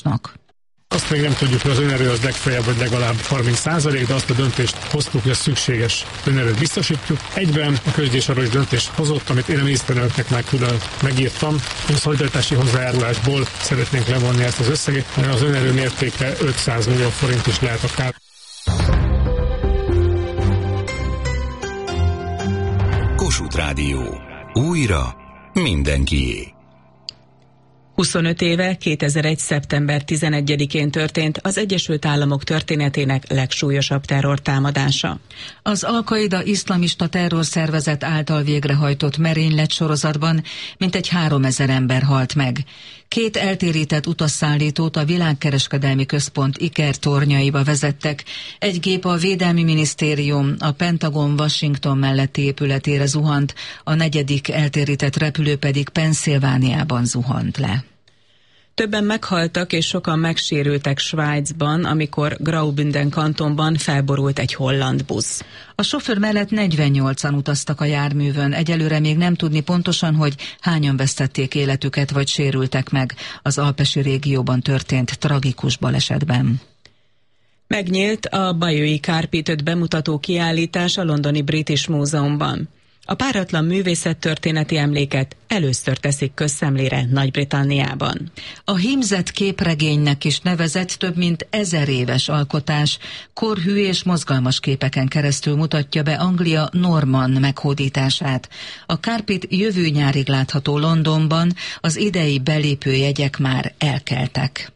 Azt még nem tudjuk, hogy az önerő az legfeljebb vagy legalább 30%, de azt a döntést hoztuk, hogy a szükséges önerőt biztosítjuk. Egyben a közgyűlés arról is döntést hozott, amit én a miniszterelnöknek már külön megírtam, hogy a szolidaritási hozzájárulásból szeretnénk levonni ezt az összeget. Az önerő mértéke 500 millió forint is lehet akár. Kossuth Rádió. Újra mindenkié. 25 éve, 2001. szeptember 11-én történt az Egyesült Államok történetének legsúlyosabb terrortámadása. Az Al-Qaida iszlamista terrorszervezet által végrehajtott merénylet sorozatban mintegy 3000 ember halt meg. 2 eltérített utasszállítót a Világkereskedelmi Központ Iker tornyaiba vezettek. Egy gép a Védelmi Minisztérium, a Pentagon Washington melletti épületére zuhant, a 4. eltérített repülő pedig Pennsylvániában zuhant le. Többen meghaltak és sokan megsérültek Svájcban, amikor Graubünden kantonban felborult egy holland busz. A sofőr mellett 48-an utaztak a járművön. Egyelőre még nem tudni pontosan, hogy hányan vesztették életüket vagy sérültek meg az alpesi régióban történt tragikus balesetben. Megnyílt a Bayeux-i kárpítöt bemutató kiállítás a londoni British Múzeumban. A páratlan művészettörténeti emléket először teszik közszemlére Nagy-Britanniában. A hímzett képregénynek is nevezett több mint 1000 éves alkotás korhű és mozgalmas képeken keresztül mutatja be Anglia normann meghódítását. A kárpit jövő nyárig látható Londonban, az idei belépőjegyek már elkeltek.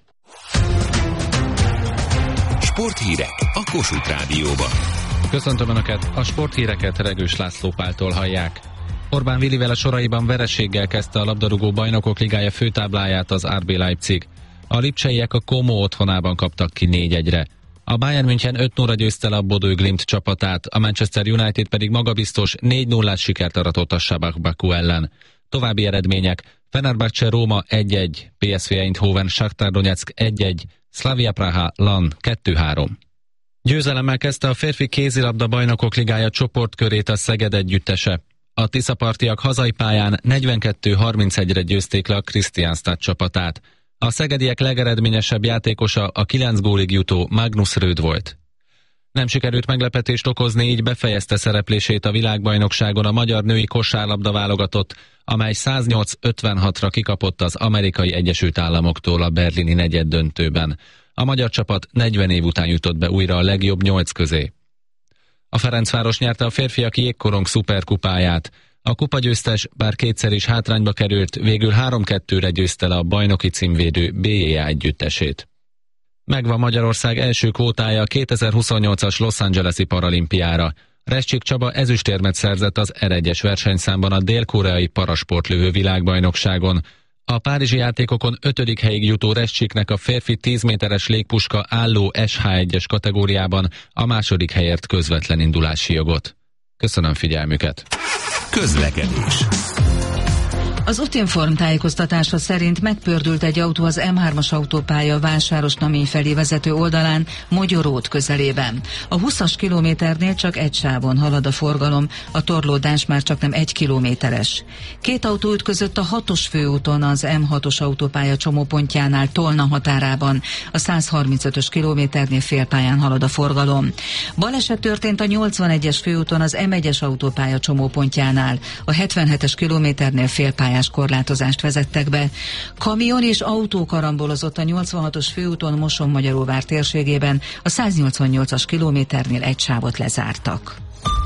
Sporthírek a Kossuth Rádióban. Köszöntöm Önöket, a sporthíreket Regős László Páltól hallják. Orbán Vilivel a soraiban vereséggel kezdte a labdarúgó bajnokok ligája főtábláját az RB Leipzig. A lipcseiek a Como otthonában kaptak ki 4-1-re. A Bayern München 5-0-ra győzte le a Bodø Glimt csapatát, a Manchester United pedig magabiztos 4-0-ás sikert aratott a Sabah Baku ellen. További eredmények: Fenerbahce Róma 1-1, PSV Eindhoven Shakhtar Donetsk 1-1, Slavia Praha Lan 2-3. Győzelemmel kezdte a férfi kézilabda bajnokok ligája csoportkörét a Szeged együttese. A tiszapartiak hazai pályán 42-31-re győzték le a Kristianstad csapatát. A szegediek legeredményesebb játékosa a 9 gólig jutó Magnus Röd volt. Nem sikerült meglepetést okozni, így befejezte szereplését a világbajnokságon a magyar női kosárlabda válogatott, amely 108-56-ra kikapott az Amerikai Egyesült Államoktól a berlini negyeddöntőben. A magyar csapat 40 év után jutott be újra a legjobb 8 közé. A Ferencváros nyerte a férfiak jégkorong szuperkupáját. A kupagyőztes, bár kétszer is hátrányba került, végül 3-2-re győzte le a bajnoki címvédő BJA együttesét. Megvan Magyarország első kvótája a 2028-as Los Angeles-i paralimpiára. Reschik Csaba ezüstérmet szerzett az R1-es versenyszámban a dél-koreai parasportlövő világbajnokságon. A párizsi játékokon 5. helyig jutó Reschiknek a férfi 10 méteres légpuska álló SH1-es kategóriában a 2. helyért közvetlen indulási jogot. Köszönöm figyelmüket! Közlekedés. Az Útinform tájékoztatása szerint megpördült egy autó az M3-as autópálya Vásáros-Namény felé vezető oldalán, Mogyoród közelében. A 20-as kilométernél csak egy sávon halad a forgalom, a torlódás már csaknem 1 kilométeres. 2 autó ütközött a 6-os főúton az M6-os autópálya csomópontjánál Tolna határában, a 135-ös kilométernél félpályán halad a forgalom. Baleset történt a 81-es főúton az M1-es autópálya csomópontjánál, a 77-es kilométernél félpályán korlátozást vezettek be. Kamion és autó karambolozott a 86-os főúton Moson-Magyaróvár térségében, a 188-as kilométernél egy sávot lezártak.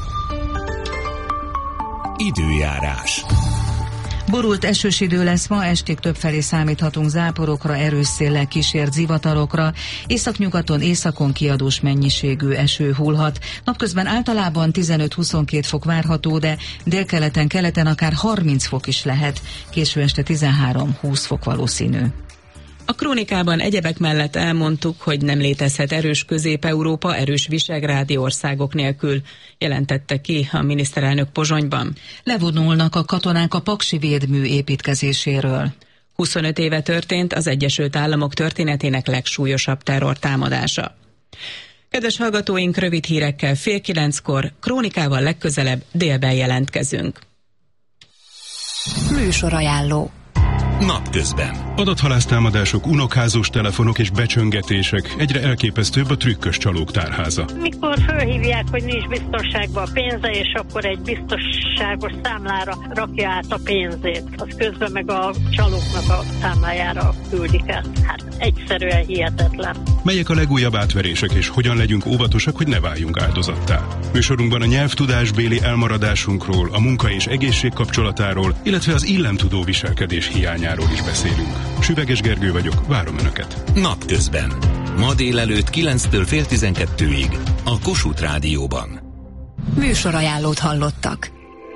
Időjárás. Borult esős idő lesz ma, estig többfelé számíthatunk záporokra, erős széllel kísért zivatarokra, északnyugaton, északon kiadós mennyiségű eső hullhat. Napközben általában 15-22 fok várható, de délkeleten, keleten akár 30 fok is lehet, késő este 13-20 fok valószínű. A krónikában egyebek mellett elmondtuk, hogy nem létezhet erős Közép-Európa erős visegrádi országok nélkül, jelentette ki a miniszterelnök Pozsonyban. Levonulnak a katonák a paksi védmű építkezéséről. 25 éve történt az Egyesült Államok történetének legsúlyosabb terrortámadása. Kedves hallgatóink, rövid hírekkel 8:30, krónikával legközelebb délben jelentkezünk. Műsorajánló. Napközben. Adathalásztámadások, unokházós telefonok és becsöngetések, egyre elképesztőbb a trükkös csalók tárháza. Mikor fölhívják, hogy nincs biztonságban a pénze, és akkor egy biztonságos számlára rakja át a pénzét, az közben meg a csalóknak a számlájára küldik el. Hát egyszerűen hihetetlen. Melyek a legújabb átverések, és hogyan legyünk óvatosak, hogy ne váljunk áldozattá? Műsorunkban a nyelvtudásbéli elmaradásunkról, a munka és egészség kapcsolatáról, illetve az illemtudó viselkedés hiányáról is beszélünk. Süveges Gergő vagyok, várom Önöket. Napközben. Ma délelőtt 9-től fél 12-ig a Kossuth Rádióban. Műsorajánlót hallottak.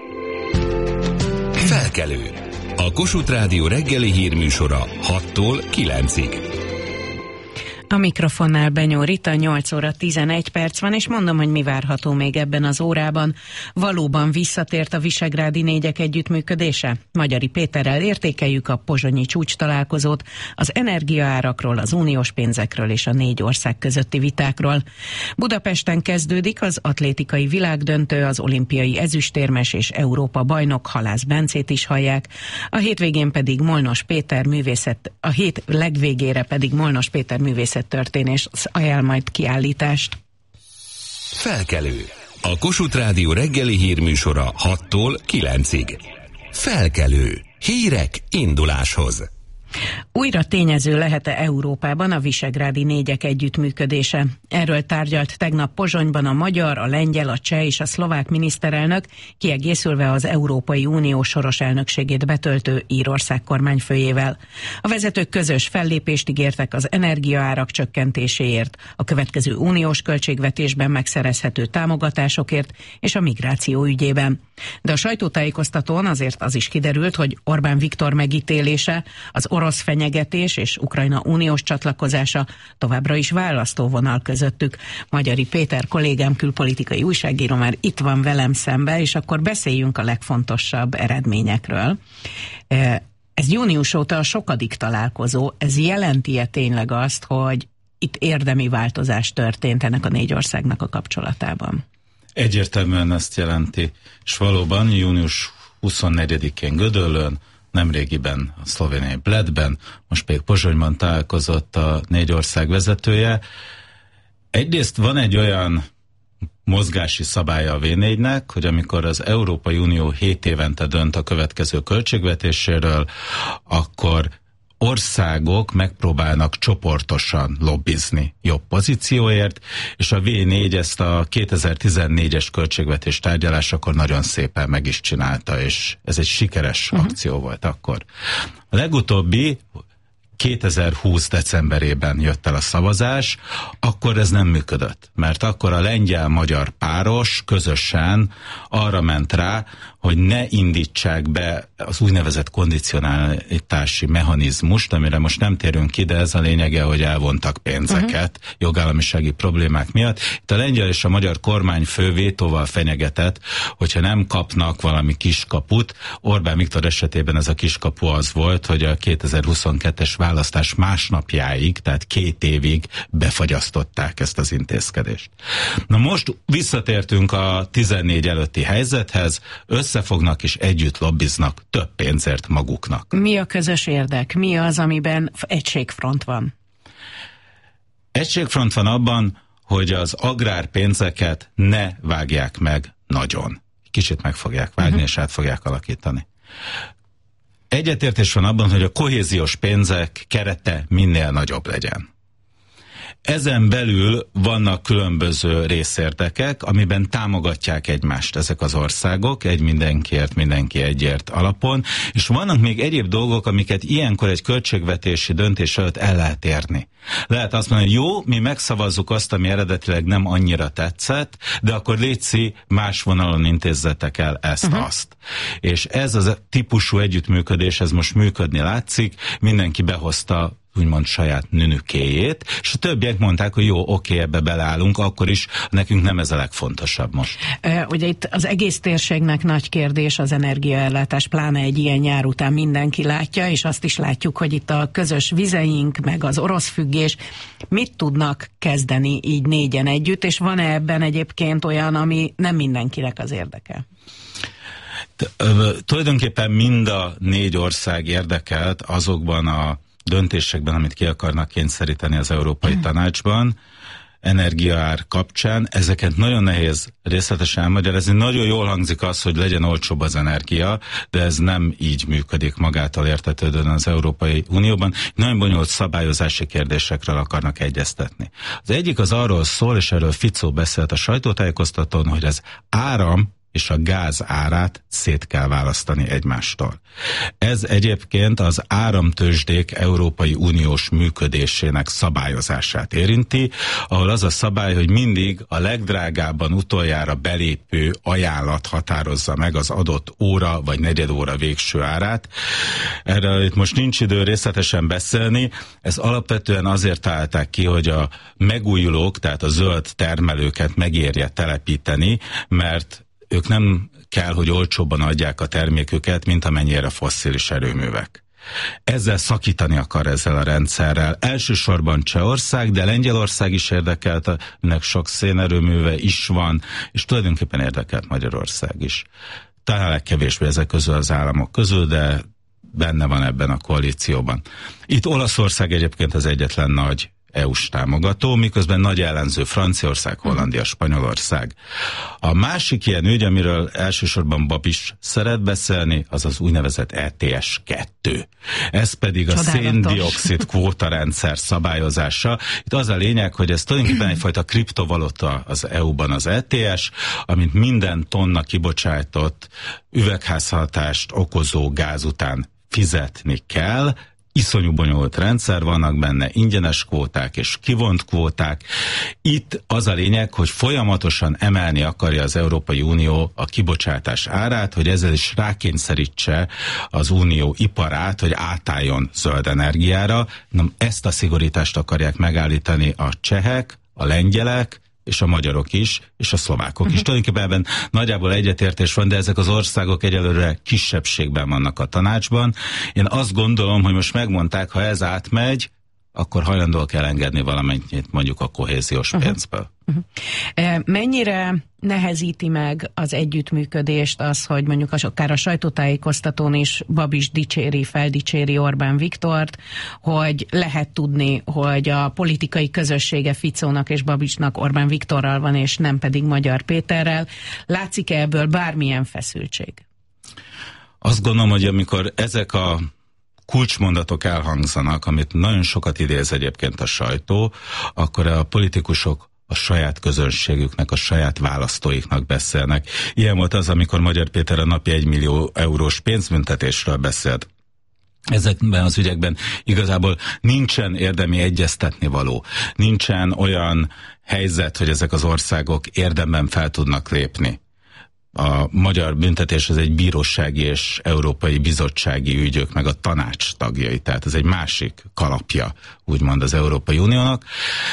Felkelő. A Kossuth Rádió reggeli hírműsora 6-tól 9-ig. A mikrofonnál Benyó Rita, 8 óra 11 perc van, és mondom, hogy mi várható még ebben az órában. Valóban visszatért a visegrádi négyek együttműködése? Magyari Péterrel értékeljük a pozsonyi csúcs találkozót, az energiaárakról, az uniós pénzekről és a 4 ország közötti vitákról. Budapesten kezdődik az atlétikai világdöntő, az olimpiai ezüstérmes és Európa bajnok, Halász Bencét is hallják. A hétvégén pedig Molnos Péter művészet, a hét legvégére pedig Molnos Péter művészet történés ajánl majd kiállítást. Felkelő. A Kossuth Rádió reggeli hírműsora 6-tól 9-ig. Felkelő. Hírek induláshoz. Újra tényező lehet-e Európában a visegrádi négyek együttműködése? Erről tárgyalt tegnap Pozsonyban a magyar, a lengyel, a cseh és a szlovák miniszterelnök, kiegészülve az Európai Unió soros elnökségét betöltő Írország kormányfőjével. A vezetők közös fellépést ígértek az energiaárak csökkentéséért, a következő uniós költségvetésben megszerezhető támogatásokért és a migráció ügyében. De a sajtótájékoztatón azért az is kiderült, hogy Orbán Viktor megítélése, az orosz fenyegetés és Ukrajna uniós csatlakozása továbbra is választóvonal közöttük. Magyari Péter kollégám, külpolitikai újságíró már itt van velem szembe, és akkor beszéljünk a legfontosabb eredményekről. Ez június óta a sokadik találkozó. Ez jelenti-e tényleg azt, hogy itt érdemi változás történt ennek a 4 országnak a kapcsolatában? Egyértelműen ezt jelenti, és valóban június 24-én Gödöllőn, nemrégiben a szlovéniai Bledben, most pedig Pozsonyban találkozott a 4 ország vezetője. Egyrészt van egy olyan mozgási szabálya a V4-nek, hogy amikor az Európai Unió 7 évente dönt a következő költségvetéséről, akkor országok megpróbálnak csoportosan lobbizni jobb pozícióért, és a V4 ezt a 2014-es költségvetés tárgyalásakor nagyon szépen meg is csinálta, és ez egy sikeres akció volt akkor. A legutóbbi 2020 decemberében jött el a szavazás, akkor ez nem működött, mert akkor a lengyel-magyar páros közösen arra ment rá, hogy ne indítsák be az úgynevezett kondicionalitási mechanizmust, amire most nem térünk ki, de ez a lényege, hogy elvontak pénzeket jogállamisági problémák miatt. Itt a lengyel és a magyar kormányfő vétóval fenyegetett, hogyha nem kapnak valami kiskaput. Orbán Viktor esetében ez a kiskapu az volt, hogy a 2022-es választás másnapjáig, tehát 2 évig befagyasztották ezt az intézkedést. Na most visszatértünk a 14 előtti helyzethez, összefognak és együtt lobbiznak több pénzért maguknak. Mi a közös érdek? Mi az, amiben egységfront van? Egységfront van abban, hogy az agrárpénzeket ne vágják meg nagyon. Kicsit meg fogják vágni, és át fogják alakítani. Egyetértés van abban, hogy a kohéziós pénzek kerete minél nagyobb legyen. Ezen belül vannak különböző részérdekek, amiben támogatják egymást ezek az országok, egy mindenkiért, mindenki egyért alapon, és vannak még egyéb dolgok, amiket ilyenkor egy költségvetési döntés előtt el lehet érni. Lehet azt mondani, hogy jó, mi megszavazzuk azt, ami eredetileg nem annyira tetszett, de akkor létszi, más vonalon intézzetek el ezt-azt. És ez az típusú együttműködés, ez most működni látszik, mindenki behozta úgymond saját nünükéjét, és a többiek mondták, hogy jó, oké, ebbe beleállunk, akkor is nekünk nem ez a legfontosabb most. Ugye itt az egész térségnek nagy kérdés az energiaellátás, pláne egy ilyen nyár után mindenki látja, és azt is látjuk, hogy itt a közös vizeink, meg az orosz függés, mit tudnak kezdeni így 4-en együtt, és van-e ebben egyébként olyan, ami nem mindenkinek az érdeke? Tulajdonképpen mind a 4 ország érdekelt azokban a döntésekben, amit ki akarnak kényszeríteni az Európai Tanácsban, energiaár kapcsán. Ezeket nagyon nehéz részletesen elmagyarázni. Nagyon jól hangzik az, hogy legyen olcsóbb az energia, de ez nem így működik magától értetődően az Európai Unióban. Nagyon bonyolult szabályozási kérdésekről akarnak egyeztetni. Az egyik az arról szól, és erről Fico beszélt a sajtótájékoztatón, hogy az áram és a gáz árát szét kell választani egymástól. Ez egyébként az áramtőzsdék Európai Uniós működésének szabályozását érinti, ahol az a szabály, hogy mindig a legdrágábban utoljára belépő ajánlat határozza meg az adott óra vagy negyed óra végső árát. Erről itt most nincs idő részletesen beszélni, ez alapvetően azért találták ki, hogy a megújulók, tehát a zöld termelőket megérje telepíteni, mert ők nem kell, hogy olcsóbban adják a terméküket, mint amennyire fosszilis erőművek. Ezzel szakítani akar ezzel a rendszerrel. Elsősorban Csehország, de Lengyelország is érdekelt, aminek sok szénerőműve is van, és tulajdonképpen érdekelt Magyarország is. Talán legkevésbé ezek közül az államok közül, de benne van ebben a koalícióban. Itt Olaszország egyébként az egyetlen nagy EU-s támogató, miközben nagy ellenző Franciaország, Hollandia, Spanyolország. A másik ilyen ügy, amiről elsősorban Babis szeret beszélni, az az úgynevezett ETS 2. Ez pedig a szén-dioxid kvótarendszer szabályozása. Itt az a lényeg, hogy ez tulajdonképpen egyfajta kriptovaluta az EU-ban az ETS, amint minden tonna kibocsátott üvegházhatást okozó gáz után fizetni kell. Iszonyú bonyolult rendszer, vannak benne ingyenes kvóták és kivont kvóták. Itt az a lényeg, hogy folyamatosan emelni akarja az Európai Unió a kibocsátás árát, hogy ezzel is rákényszerítse az unió iparát, hogy átálljon zöld energiára. Ezt a szigorítást akarják megállítani a csehek, a lengyelek, és a magyarok is, és a szlovákok is. Tulajdonképpen ebben nagyjából egyetértés van, de ezek az országok egyelőre kisebbségben vannak a tanácsban. Én azt gondolom, hogy most megmondták, ha ez átmegy, akkor hajlandóak elengedni valamennyit mondjuk a kohéziós pénzből. Mennyire nehezíti meg az együttműködést az, hogy mondjuk akár a sajtótájékoztatón is Babis feldicséri Orbán Viktort, hogy lehet tudni, hogy a politikai közössége Ficónak és Babisnak Orbán Viktorral van, és nem pedig Magyar Péterrel. Látszik-e ebből bármilyen feszültség? Azt gondolom, hogy amikor ezek a kulcsmondatok elhangzanak, amit nagyon sokat idéz egyébként a sajtó, akkor a politikusok a saját közönségüknek, a saját választóiknak beszélnek. Ilyen volt az, amikor Magyar Péter a napi 1 millió eurós pénzbüntetésről beszélt. Ezekben az ügyekben igazából nincsen érdemi egyeztetni való. Nincsen olyan helyzet, hogy ezek az országok érdemben fel tudnak lépni. A magyar büntetés az egy bírósági és európai bizottsági ügyök, meg a tanács tagjai, tehát ez egy másik kalapja, úgymond az Európai Uniónak.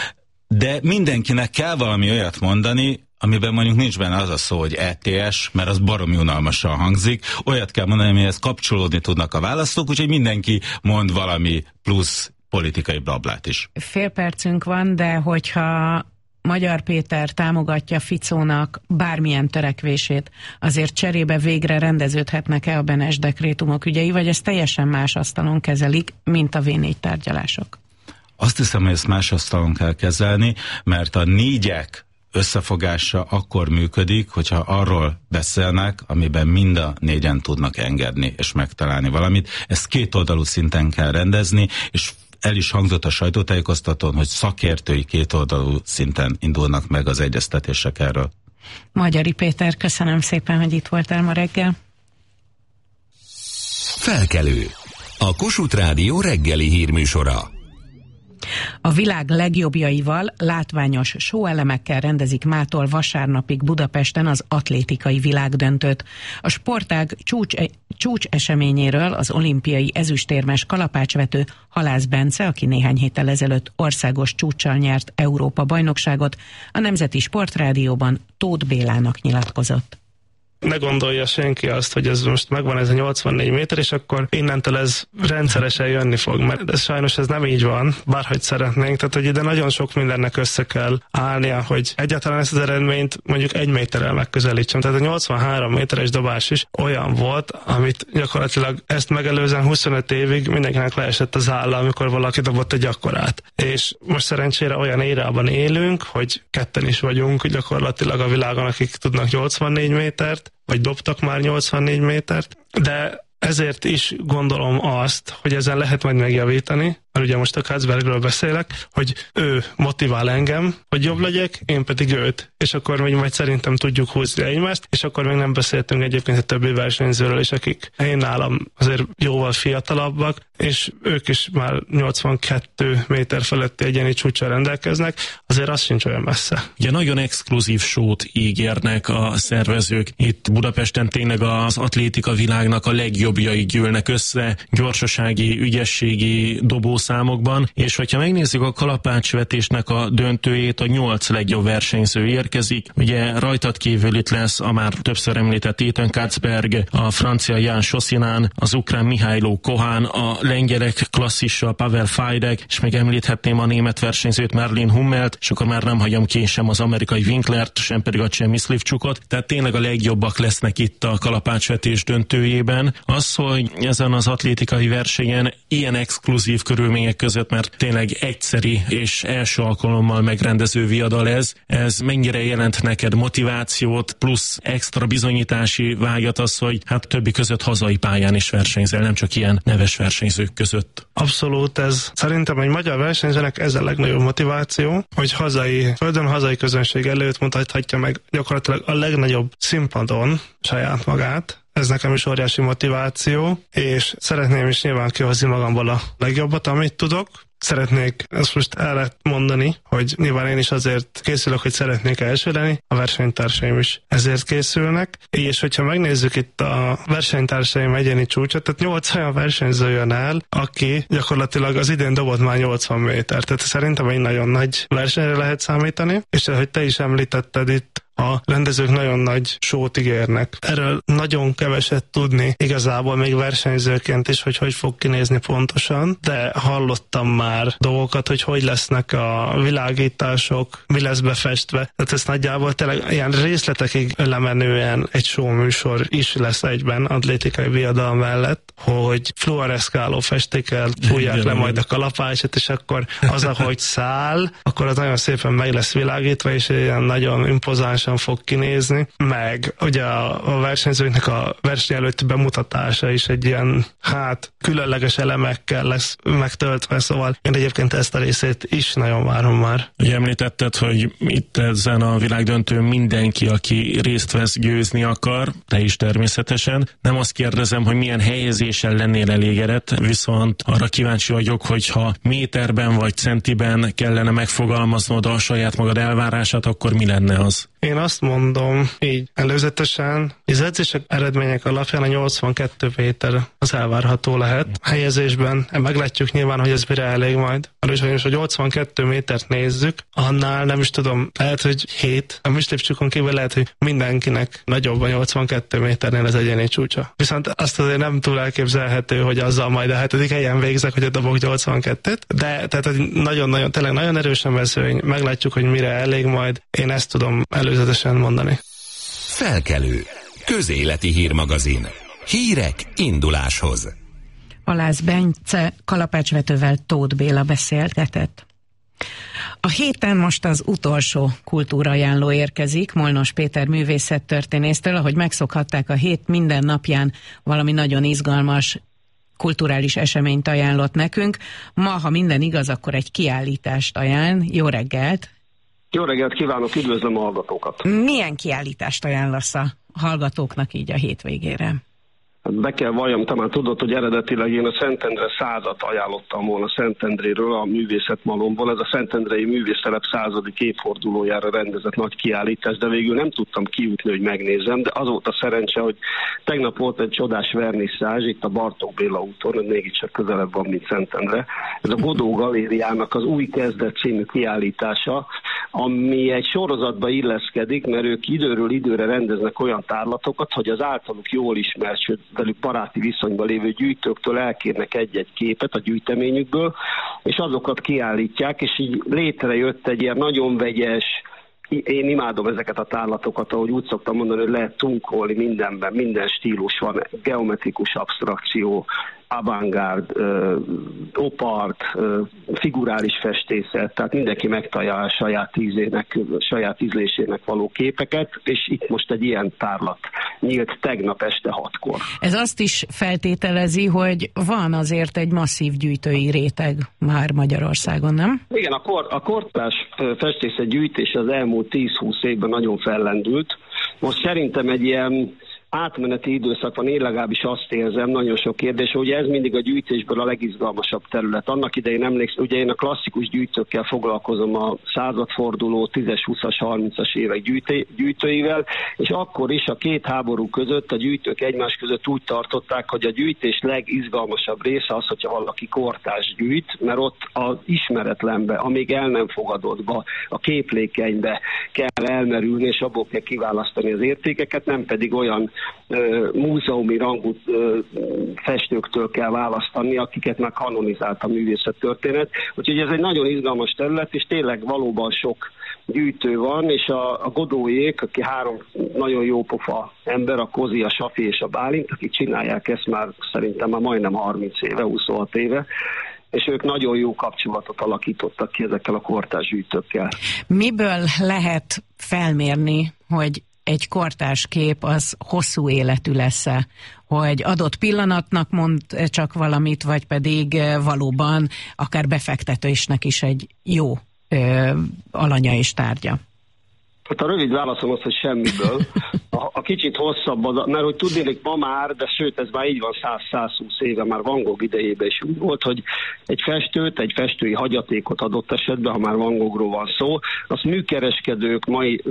De mindenkinek kell valami olyat mondani, amiben mondjuk nincs benne az a szó, hogy ETS, mert az baromi unalmasan hangzik. Olyat kell mondani, amihez kapcsolódni tudnak a választók, úgyhogy mindenki mond valami plusz politikai blablát is. Fél percünk van, de hogyha Magyar Péter támogatja Ficónak bármilyen törekvését, azért cserébe végre rendeződhetnek-e a Benes dekrétumok ügyei, vagy ez teljesen más asztalon kezelik, mint a V4 tárgyalások? Azt hiszem, hogy ezt más asztalon kell kezelni, mert a négyek összefogása akkor működik, hogyha arról beszélnek, amiben mind a négyen tudnak engedni és megtalálni valamit. Ezt kétoldalú szinten kell rendezni, és el is hangzott a sajtótájékoztatón, hogy szakértői kétoldalú szinten indulnak meg az egyeztetések erről. Magyari Péter, köszönöm szépen, hogy itt voltál ma reggel. Felkelő. A Kossuth Rádió reggeli hírműsora. A világ legjobbjaival, látványos show-elemekkel rendezik mától vasárnapig Budapesten az atlétikai világdöntőt. A sportág csúcs eseményéről az olimpiai ezüstérmes kalapácsvető Halász Bence, aki néhány héttel ezelőtt országos csúccsal nyert Európa-bajnokságot, a Nemzeti Sportrádióban Tóth Bélának nyilatkozott. ne gondolja senki azt, hogy ez most megvan ez a 84 méter, és akkor innentől ez rendszeresen jönni fog, mert sajnos ez nem így van, bárhogy szeretnénk, tehát hogy ide nagyon sok mindennek össze kell állnia, hogy egyáltalán ezt az eredményt mondjuk 1 méterrel megközelítsem. Tehát a 83 méteres dobás is olyan volt, amit gyakorlatilag ezt megelőzően 25 évig mindenkinek leesett az álla, amikor valaki dobott egy akkorát. És most szerencsére olyan érában élünk, hogy ketten is vagyunk gyakorlatilag a világon, akik tudnak 84 métert, vagy dobtak már 84 métert, de ezért is gondolom azt, hogy ezen lehet majd megjavítani, mert ugye most a Katzbergről beszélek, hogy ő motivál engem, hogy jobb legyek, én pedig őt. És akkor még majd szerintem tudjuk húzni egymást, és akkor még nem beszéltünk egyébként a többi versenyzőről is, akik én nálam azért jóval fiatalabbak, és ők is már 82 méter feletti egyéni csúccsal rendelkeznek, azért az sincs olyan messze. Ugye nagyon exkluzív sót ígérnek a szervezők. Itt Budapesten tényleg az atlétika világnak a legjobbjai gyűlnek össze, gyorsasági, ügyességi dobószámokban, és hogyha megnézzük a kalapácsvetésnek a döntőjét, a 8 legjobb versenyző érkezik. Ugye rajtad kívül itt lesz a már többször említett Ethan Katzberg, a francia Jan Chosinán, az ukrán Mihailo Kohan, a lengyelek klasszisa Pavel Fajdek, és még említhetném a német versenyzőt Merlin Hummelt, és akkor már nem hagyom ki sem az amerikai Winklert, sem pedig a cseh Myslivcsukot. Tehát tényleg a legjobbak lesznek itt a kalapácsvetés döntőjében. Az, hogy ezen az atlétikai versenyen ilyen exkluzív körülmények között, mert tényleg egyszeri és első alkalommal megrendező viadal ez mennyire jelent neked motivációt, plusz extra bizonyítási vágyat az, hogy hát többi között hazai pályán is versenyzel, nem csak ilyen neves versenyzők között. Abszolút, ez szerintem egy magyar versenyzőnek ez a legnagyobb motiváció, hogy földön hazai közönség előtt mutathatja meg gyakorlatilag a legnagyobb színpadon saját magát. Ez nekem is óriási motiváció, és szeretném is nyilván kihozni magamból a legjobbat, amit tudok. Szeretnék ezt most el lehet mondani, hogy nyilván én is azért készülök, hogy szeretnék első lenni, a versenytársaim is ezért készülnek, és hogyha megnézzük itt a versenytársaim egyéni csúcsot, tehát 8 olyan versenyző jön el, aki gyakorlatilag az idén dobott már 80 méter, tehát szerintem egy nagyon nagy versenyre lehet számítani, és ahogy te is említetted itt, a rendezők nagyon nagy sót ígérnek. Erről nagyon keveset tudni igazából még versenyzőként is, hogy fog kinézni pontosan, de hallottam már dolgokat, hogy lesznek a világítások, mi lesz befestve. Tehát ez nagyjából tényleg ilyen részletekig lemenően egy show műsor is lesz egyben atlétikai viadal mellett, hogy fluoreszkáló festékkel fújják le majd a kalapácsot, és akkor az, ahogy száll, akkor az nagyon szépen meg lesz világítva, és ilyen nagyon impozánsan fog kinézni, meg ugye a versenyzőknek a verseny előtti bemutatása is egy ilyen, különleges elemekkel lesz megtöltve, szóval én egyébként ezt a részét is nagyon várom már. Ugye említetted, hogy itt ezen a világdöntőn mindenki, aki részt vesz, győzni akar, te is természetesen. Nem azt kérdezem, hogy milyen helyezéssel lennél elégedett, viszont arra kíváncsi vagyok, hogyha méterben vagy centiben kellene megfogalmaznod a saját magad elvárását, akkor mi lenne az? Én azt mondom így előzetesen, az edzések eredmények alapján a 82 méter az elvárható lehet. Helyezésben meglátjuk nyilván, hogy ez mire elég majd. És hogy 82 métert nézzük, annál nem is tudom, lehet, hogy 7. A Myslivcsukon kívül lehet, hogy mindenkinek nagyobb a 82 méternél az egyéni csúcsa. Viszont azt azért nem túl elképzelhető, hogy azzal majd a 7. helyen végzek, hogy a dobok 82-t, de tehát nagyon-nagyon, tényleg nagyon erősen mezőny. Meglátjuk, hogy mire elég majd. Én ezt tudom előzetesen mondani. Felkelő. Közéleti hírmagazin. Hírek induláshoz. Alász Bence kalapácsvetővel Tóth Béla beszélgetett. A héten most az utolsó kultúraajánló érkezik Molnos Péter művészettörténésztől, ahogy megszokhatták, a hét minden napján valami nagyon izgalmas kulturális eseményt ajánlott nekünk. Ma, ha minden igaz, akkor egy kiállítást ajánl. Jó reggelt! Jó reggelt kívánok, üdvözlöm a hallgatókat! Milyen kiállítást ajánlasz a hallgatóknak így a hétvégére? Be kell valljam, te már tudod, hogy eredetileg én a Szentendre 100-at ajánlottam volna Szentendréről, a művészetmalomból. Ez a Szentendrei Művésztelep 100. évfordulójára rendezett nagy kiállítás, de végül nem tudtam kijutni, hogy megnézem, de az volt a szerencse, hogy tegnap volt egy csodás vernisszázs itt a Bartók Béla úton, mégiscsak közelebb van, mint Szentendre. Ez a Godó Galériának az Új Kezdet című kiállítása, ami egy sorozatba illeszkedik, mert ők időről időre rendeznek olyan tárlatokat, hogy az általuk jól ismert, sőt velük baráti viszonyban lévő gyűjtőktől elkérnek egy-egy képet a gyűjteményükből, és azokat kiállítják, és így létrejött egy ilyen nagyon vegyes, én imádom ezeket a tárlatokat, ahogy úgy szoktam mondani, hogy lehet tunkolni mindenben, minden stílus van, geometrikus abstrakció, avantgárd, opart, figurális festészet, tehát mindenki megtalálja a saját ízlésének való képeket, és itt most egy ilyen tárlat nyílt tegnap este 6-kor. Ez azt is feltételezi, hogy van azért egy masszív gyűjtői réteg már Magyarországon, nem? Igen, a kortárs festészet gyűjtés az elmúlt 10-20 évben nagyon fellendült. Most szerintem egy ilyen átmeneti időszak van, én legalábbis azt érzem, nagyon sok kérdés, ugye ez mindig a gyűjtésből a legizgalmasabb terület. Annak idején emlékszem, ugye én a klasszikus gyűjtőkkel foglalkozom, a századforduló 10-es, 20-as, 30-as évek gyűjtőivel, és akkor is a két háború között a gyűjtők egymás között úgy tartották, hogy a gyűjtés legizgalmasabb része az, hogyha valaki kortárs gyűjt, mert ott az ismeretlenbe, amíg el nem fogadottba, a képlékenybe kell elmerülni, és abból kell kiválasztani az értékeket, nem pedig olyan múzeumi rangú festőktől kell választani, akiket már kanonizált a művészettörténet. Úgyhogy ez egy nagyon izgalmas terület, és tényleg valóban sok gyűjtő van, és a Godóék, aki 3 nagyon jó pofa ember, a Kozi, a Safi és a Bálint, akik csinálják ezt már szerintem már majdnem 30 éve, 26 éve, és ők nagyon jó kapcsolatot alakítottak ki ezekkel a kortárs gyűjtőkkel. Miből lehet felmérni, hogy egy kortárs kép az hosszú életű lesz-e, hogy adott pillanatnak mond csak valamit, vagy pedig valóban akár befektetésnek is egy jó alanya és tárgya? Hát a rövid válaszom az, hogy semmiből. A kicsit hosszabb, mert hogy tudnék ma már, de sőt ez már így van 100-120 éve, már Van Gogh idejében is úgy volt, hogy egy festői hagyatékot adott esetben, ha már Van Goghról van szó, azt műkereskedők, mai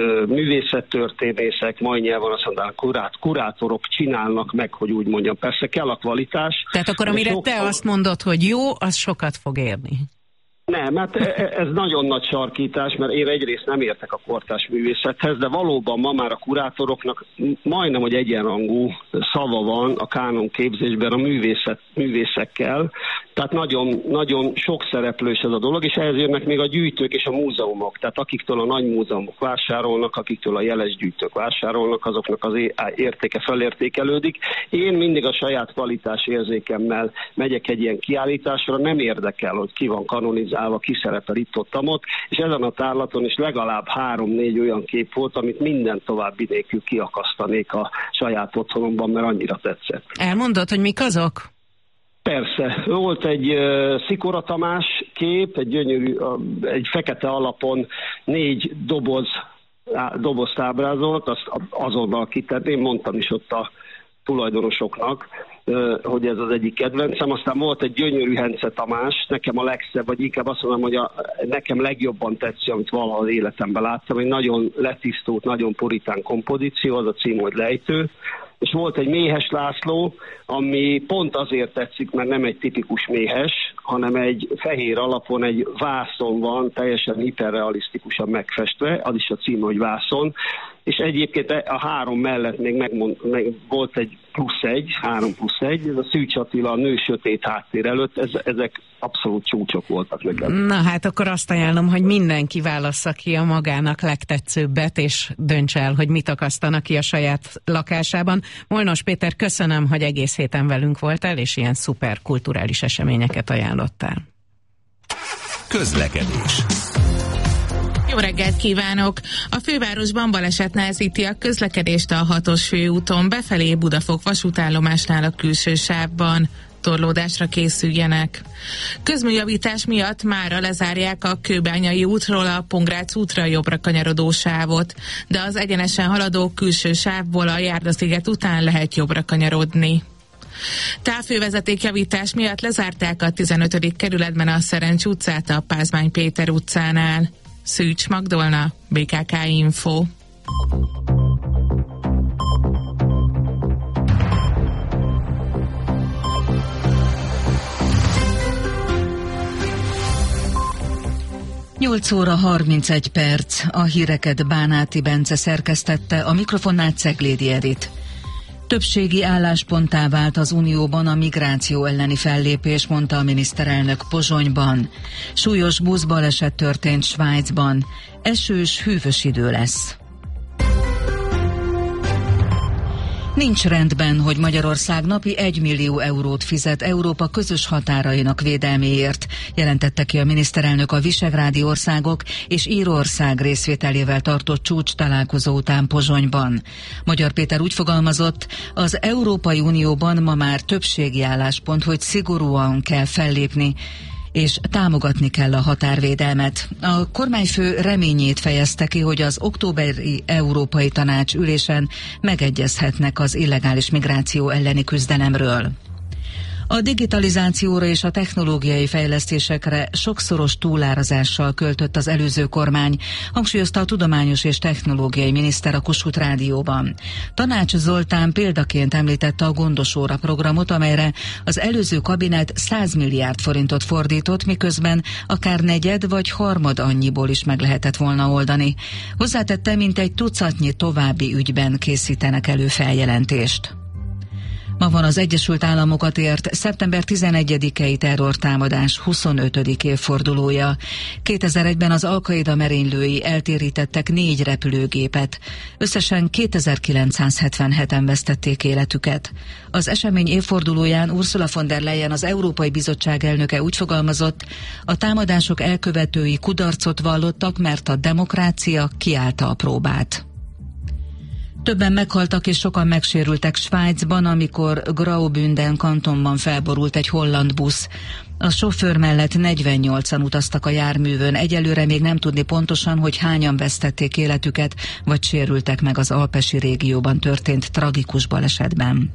művészettörténészek, mai nyelven azt mondanak, kurátorok csinálnak meg, hogy úgy mondjam. Persze kell a kvalitás. Tehát akkor amire te azt mondod, hogy jó, az sokat fog érni. Nem, hát ez nagyon nagy sarkítás, mert én egyrészt nem értek a kortárs művészethez, de valóban ma már a kurátoroknak majdnem, hogy egyenrangú szava van a kánon képzésben a művészekkel, tehát nagyon, nagyon sok szereplős ez a dolog, és ehhez jönnek még a gyűjtők és a múzeumok, tehát akiktől a nagy múzeumok vásárolnak, akiktől a jeles gyűjtők vásárolnak, azoknak az értéke felértékelődik. Én mindig a saját kvalitás érzékemmel megyek egy ilyen kiállításra, nem érdekel, hogy ki van kanonizálva, ki szerepel itt-ott, és ezen a tárlaton is legalább 3-4 olyan kép volt, amit minden további nélkül kiakasztanék a saját otthonomban, mert annyira tetszett. Elmondod, hogy mik azok? Persze. Volt egy Szikora Tamás kép, egy gyönyörű, egy fekete alapon 4 dobozt ábrázolt, azt azonnal kitenném, mondtam is ott a tulajdonosoknak, hogy ez az egyik kedvencem. Aztán volt egy gyönyörű Hence Tamás, nekem a legszebb, vagy inkább azt mondom, hogy nekem legjobban tetszik, amit valaha az életemben láttam, egy nagyon letisztult, nagyon puritán kompozíció, az a cím, hogy Lejtő. És volt egy Méhes László, ami pont azért tetszik, mert nem egy tipikus méhes, hanem egy fehér alapon egy vászon van, teljesen hiperrealisztikusan megfestve, az is a cím, hogy vászon, és egyébként a 3 mellett még volt egy +1, 3+1, ez a Szűcs Attila a Nő sötét háttér előtt, ezek abszolút csúcsok voltak nekem. Na hát akkor azt ajánlom, hogy mindenki válassza ki a magának legtetszőbbet, és dönts el, hogy mit akasztanak ki a saját lakásában. Molnos Péter, köszönöm, hogy egész héten velünk voltál, és ilyen szuper kulturális eseményeket ajánlottál. Közlekedés. Jó reggelt kívánok! A fővárosban baleset nehezíti a közlekedést a 6-os főúton befelé Budafok vasútállomásnál a külső sávban. Torlódásra készüljenek. Közműjavítás miatt mára lezárják a Kőbányai útról a Pongrác útra jobbra kanyarodó sávot, de az egyenesen haladó külső sávból a Járdasziget után lehet jobbra kanyarodni. Távhővezetékjavítás miatt lezárták a 15. kerületben a Szerencs utcát a Pázmány Péter utcánál. Szűcs Magdolna, BKK Info. 8 óra 31 perc. A híreket Bánáti Bence szerkesztette, a mikrofonnál Ceglédi Edit. Többségi állásponttá vált az Unióban a migráció elleni fellépés, mondta a miniszterelnök Pozsonyban. Súlyos buszbaleset történt Svájcban. Esős, hűvös idő lesz. Nincs rendben, hogy Magyarország napi 1 millió eurót fizet Európa közös határainak védelméért, jelentette ki a miniszterelnök a visegrádi országok és Írország részvételével tartott csúcs találkozó után Pozsonyban. Magyar Péter úgy fogalmazott, az Európai Unióban ma már többségi álláspont, hogy szigorúan kell fellépni, és támogatni kell a határvédelmet. A kormányfő reményét fejezte ki, hogy az októberi Európai Tanács ülésen megegyezhetnek az illegális migráció elleni küzdelemről. A digitalizációra és a technológiai fejlesztésekre sokszoros túlárazással költött az előző kormány, hangsúlyozta a tudományos és technológiai miniszter a Kossuth Rádióban. Tanács Zoltán példaként említette a Gondos óra programot, amelyre az előző kabinet 100 milliárd forintot fordított, miközben akár negyed vagy harmad annyiból is meg lehetett volna oldani. Hozzátette, mintegy tucatnyi további ügyben készítenek elő feljelentést. Ma van az Egyesült Államokat ért szeptember 11-i terrortámadás 25. évfordulója. 2001-ben az Al-Qaida merénylői eltérítettek 4 repülőgépet. Összesen 2977-en vesztették életüket. Az esemény évfordulóján Ursula von der Leyen, az Európai Bizottság elnöke úgy fogalmazott, a támadások elkövetői kudarcot vallottak, mert a demokrácia kiállta a próbát. Többen meghaltak és sokan megsérültek Svájcban, amikor Graubünden kantonban felborult egy holland busz. A sofőr mellett 48-an utaztak a járművön. Egyelőre még nem tudni pontosan, hogy hányan vesztették életüket, vagy sérültek meg az alpesi régióban történt tragikus balesetben.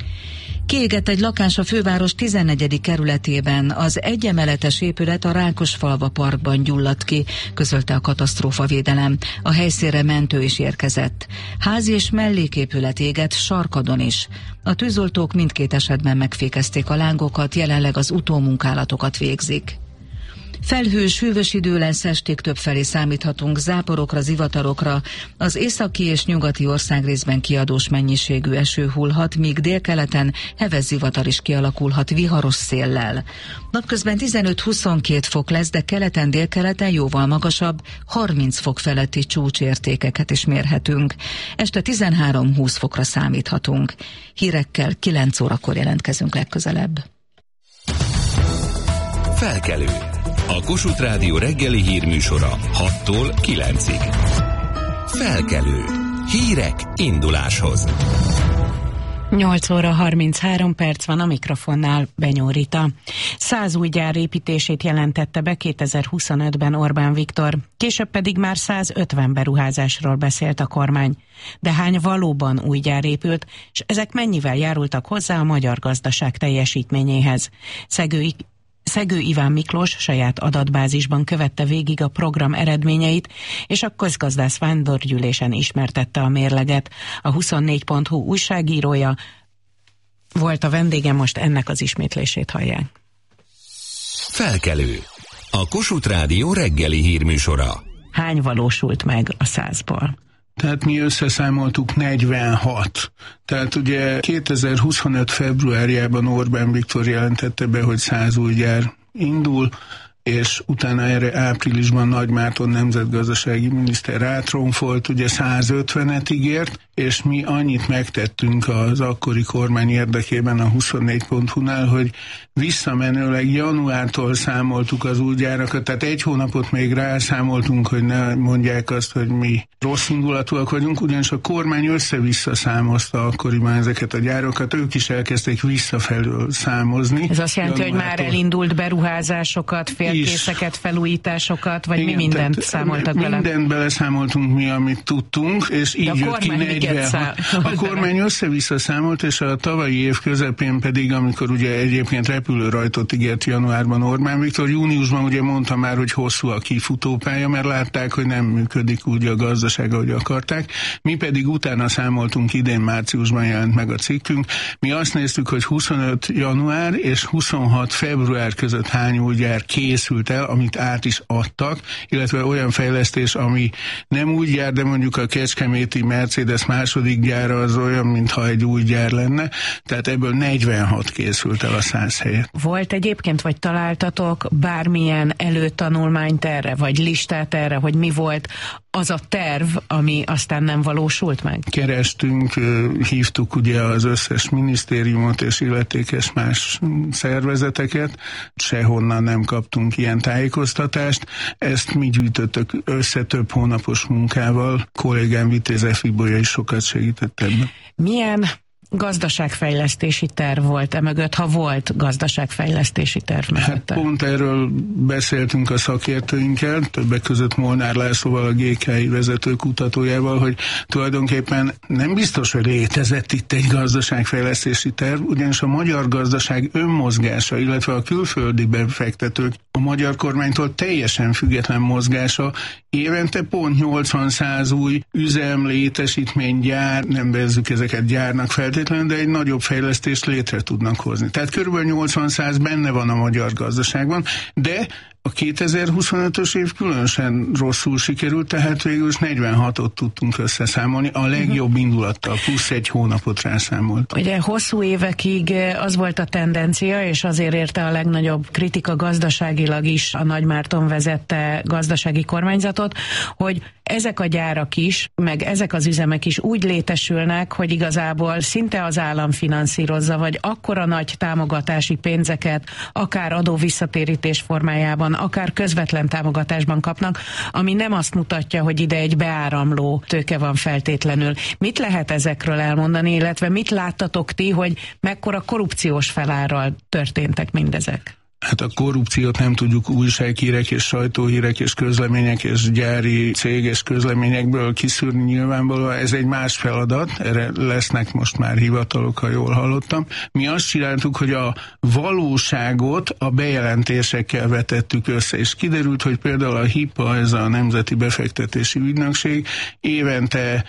Kiégett egy lakás a főváros 14. kerületében. Az egyemeletes épület a Rákosfalva parkban gyulladt ki, közölte a katasztrófavédelem. A helyszínre mentő is érkezett. Házi és melléképület égett Sarkadon is. A tűzoltók mindkét esetben megfékezték a lángokat, jelenleg az utómunkálatokat végzik. Felhős, hűvös idő lesz, estig többfelé számíthatunk záporokra, zivatarokra. Az északi és nyugati országrészben kiadós mennyiségű eső hullhat, míg délkeleten heves zivatar is kialakulhat viharos széllel. Napközben 15-22 fok lesz, de keleten, délkeleten jóval magasabb, 30 fok feletti csúcsértékeket is mérhetünk. Este 13-20 fokra számíthatunk. Hírekkel 9 órakor jelentkezünk legközelebb. Felkelő. A Kossuth Rádió reggeli hírműsora 6-tól 9-ig. Felkelő. Hírek induláshoz. 8 óra 33 perc van, a mikrofonnál Benyó Rita. 100 új gyár építését jelentette be 2025-ben Orbán Viktor, később pedig már 150 beruházásról beszélt a kormány. De hány valóban új gyár épült, és ezek mennyivel járultak hozzá a magyar gazdaság teljesítményéhez? Szegő Iván Miklós saját adatbázisban követte végig a program eredményeit, és a közgazdász vándorgyűlésen ismertette a mérleget. A 24.hu újságírója volt a vendégem, most ennek az ismétlését hallják. Felkelő. A Kossuth Rádió reggeli hírműsora. Hány valósult meg a 100-ból? Tehát mi összeszámoltuk 46. Tehát ugye 2025 februárjában Orbán Viktor jelentette be, hogy 100 új gyár indul, és utána erre áprilisban Nagy Márton nemzetgazdasági miniszter rátronfolt, ugye 150-et ígért, és mi annyit megtettünk az akkori kormány érdekében a 24.hu-nál, hogy visszamenőleg januártól számoltuk az új gyárakat, tehát 1 hónapot még rászámoltunk, hogy ne mondják azt, hogy mi rossz indulatúak vagyunk, ugyanis a kormány össze-vissza számozta akkoriban ezeket a gyárokat, ők is elkezdték visszafelől számozni. Ez azt jelenti, hogy már elindult beruházásokat, félkészeket, felújításokat, vagy mi mindent számoltak bele? Mindent beleszámoltunk mi, amit tudtunk, és így jött ki 46. A kormány össze-vissza számolt, és a tavalyi év közepén pedig, amikor ugye egyébként repülőrajtot ígért januárban Orbán Viktor, júniusban ugye mondta már, hogy hosszú a kifutópálya, mert látták, hogy nem működik úgy a gazdaság, ahogy akarták. Mi pedig utána számoltunk, idén márciusban jelent meg a cikkünk. Mi azt néztük, hogy 25 január és 26 február között hány új gyár készül készült el, amit át is adtak, illetve olyan fejlesztés, ami nem úgy jár, de mondjuk a kecskeméti Mercedes második gyára az olyan, mintha egy új gyár lenne, tehát ebből 46 készült el a 100 helyet. Volt egyébként, vagy találtatok bármilyen előtanulmányt erre, vagy listát erre, hogy mi volt az a terv, ami aztán nem valósult meg? Kerestünk, hívtuk ugye az összes minisztériumot és illetékes más szervezeteket, sehonnan nem kaptunk ilyen tájékoztatást. Ezt mi gyűjtöttük össze több hónapos munkával, kollégám Vitéz Fibolya is sokat segített ebben. Milyen gazdaságfejlesztési terv volt mögött, ha volt gazdaságfejlesztési terv mögött? Hát pont erről beszéltünk a szakértőinkkel, többek között Molnár Lászlóval, a GKI vezető kutatójával, hogy tulajdonképpen nem biztos, hogy létezett itt egy gazdaságfejlesztési terv, ugyanis a magyar gazdaság önmozgása, illetve a külföldi befektetők a magyar kormánytól teljesen független mozgása, évente pont 80-100 új üzem, létesítmény, gyár, nem bezzük ezeket gyárnak feltétlenül, de egy nagyobb fejlesztést létre tudnak hozni. Tehát körülbelül 80-100 benne van a magyar gazdaságban, de a 2025-ös év különösen rosszul sikerült, tehát végül is 46-ot tudtunk összeszámolni, a legjobb indulattal, plusz egy hónapot rászámolt. Ugye hosszú évekig az volt a tendencia, és azért érte a legnagyobb kritika gazdaságilag is a Nagy Márton vezette gazdasági kormányzatot, hogy ezek a gyárak is, meg ezek az üzemek is úgy létesülnek, hogy igazából szinte az állam finanszírozza, vagy akkora nagy támogatási pénzeket, akár adó visszatérítés formájában, akár közvetlen támogatásban kapnak, ami nem azt mutatja, hogy ide egy beáramló tőke van feltétlenül. Mit lehet ezekről elmondani, illetve mit láttatok ti, hogy mekkora korrupciós felárral történtek mindezek? Hát a korrupciót nem tudjuk újsághírek és sajtóhírek és közlemények és gyári céges közleményekből kiszűrni nyilvánvalóan. Ez egy más feladat, erre lesznek most már hivatalok, ha jól hallottam. Mi azt csináltuk, hogy a valóságot a bejelentésekkel vetettük össze, és kiderült, hogy például a HIPA, ez a Nemzeti Befektetési Ügynökség évente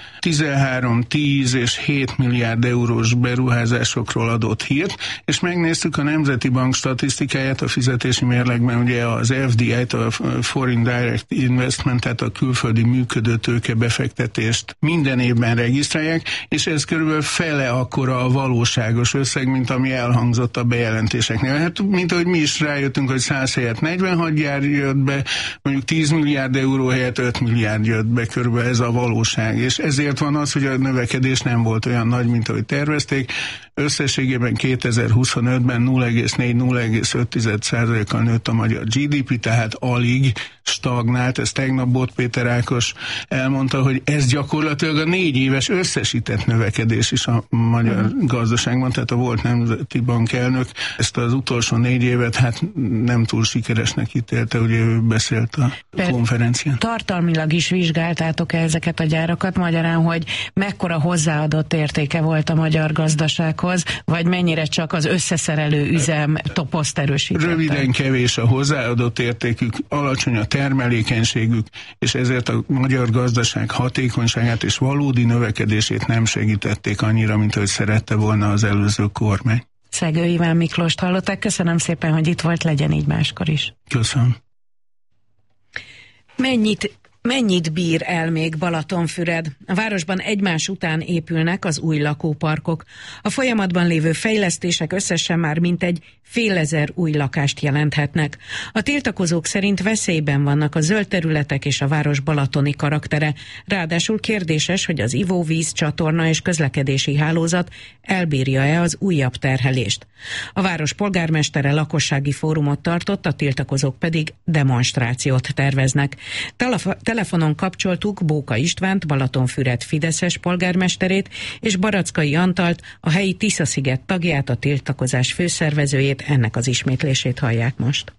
13, 10 és 7 milliárd eurós beruházásokról adott hírt, és megnéztük a Nemzeti Bank statisztikáját, a fizetési mérlegben ugye az FDI-t, a Foreign Direct Investment, tehát a külföldi működő tőke befektetést minden évben regisztrálják, és ez körülbelül fele akkora a valóságos összeg, mint ami elhangzott a bejelentéseknél. Hát, mint ahogy mi is rájöttünk, hogy 100 helyett 46 gyár jött be, mondjuk 10 milliárd euró helyett 5 milliárd jött be, körülbelül ez a valóság, és ezért van az, hogy a növekedés nem volt olyan nagy, mint ahogy tervezték. Összességében 2025-ben 0,4-0,5%-kal nőtt a magyar GDP, tehát alig stagnált, ez tegnap Bot Péter Ákos elmondta, hogy ez gyakorlatilag a 4 éves összesített növekedés is a magyar gazdaságban, tehát a volt Nemzeti Bank elnök ezt az utolsó 4 évet hát nem túl sikeresnek ítélte, ugye ő beszélt a konferencián. Tartalmilag is vizsgáltátok ezeket a gyárakat, magyarán, hogy mekkora hozzáadott értéke volt a magyar gazdasághoz, vagy mennyire csak az összeszerelő üzem toposzt erősítette? Röviden kevés a hozzáadott értékük, alacsony a termelékenységük, és ezért a magyar gazdaság hatékonyságát és valódi növekedését nem segítették annyira, mint ahogy szerette volna az előző kormány. Szegő Iván Miklóst hallották, köszönöm szépen, hogy itt volt, legyen így máskor is. Köszönöm. Mennyit bír el még Balatonfüred? A városban egymás után épülnek az új lakóparkok. A folyamatban lévő fejlesztések összesen már mintegy 5000 új lakást jelenthetnek. A tiltakozók szerint veszélyben vannak a zöld területek és a város balatoni karaktere. Ráadásul kérdéses, hogy az ivóvíz, csatorna és közlekedési hálózat elbírja-e az újabb terhelést. A város polgármestere lakossági fórumot tartott, a tiltakozók pedig demonstrációt terveznek. Telefonon kapcsoltuk Bóka Istvánt, Balatonfüred fideszes polgármesterét, és Barackai Antalt, a helyi Tisza-sziget tagját, a tiltakozás főszervezőjét, ennek az ismétlését hallják most.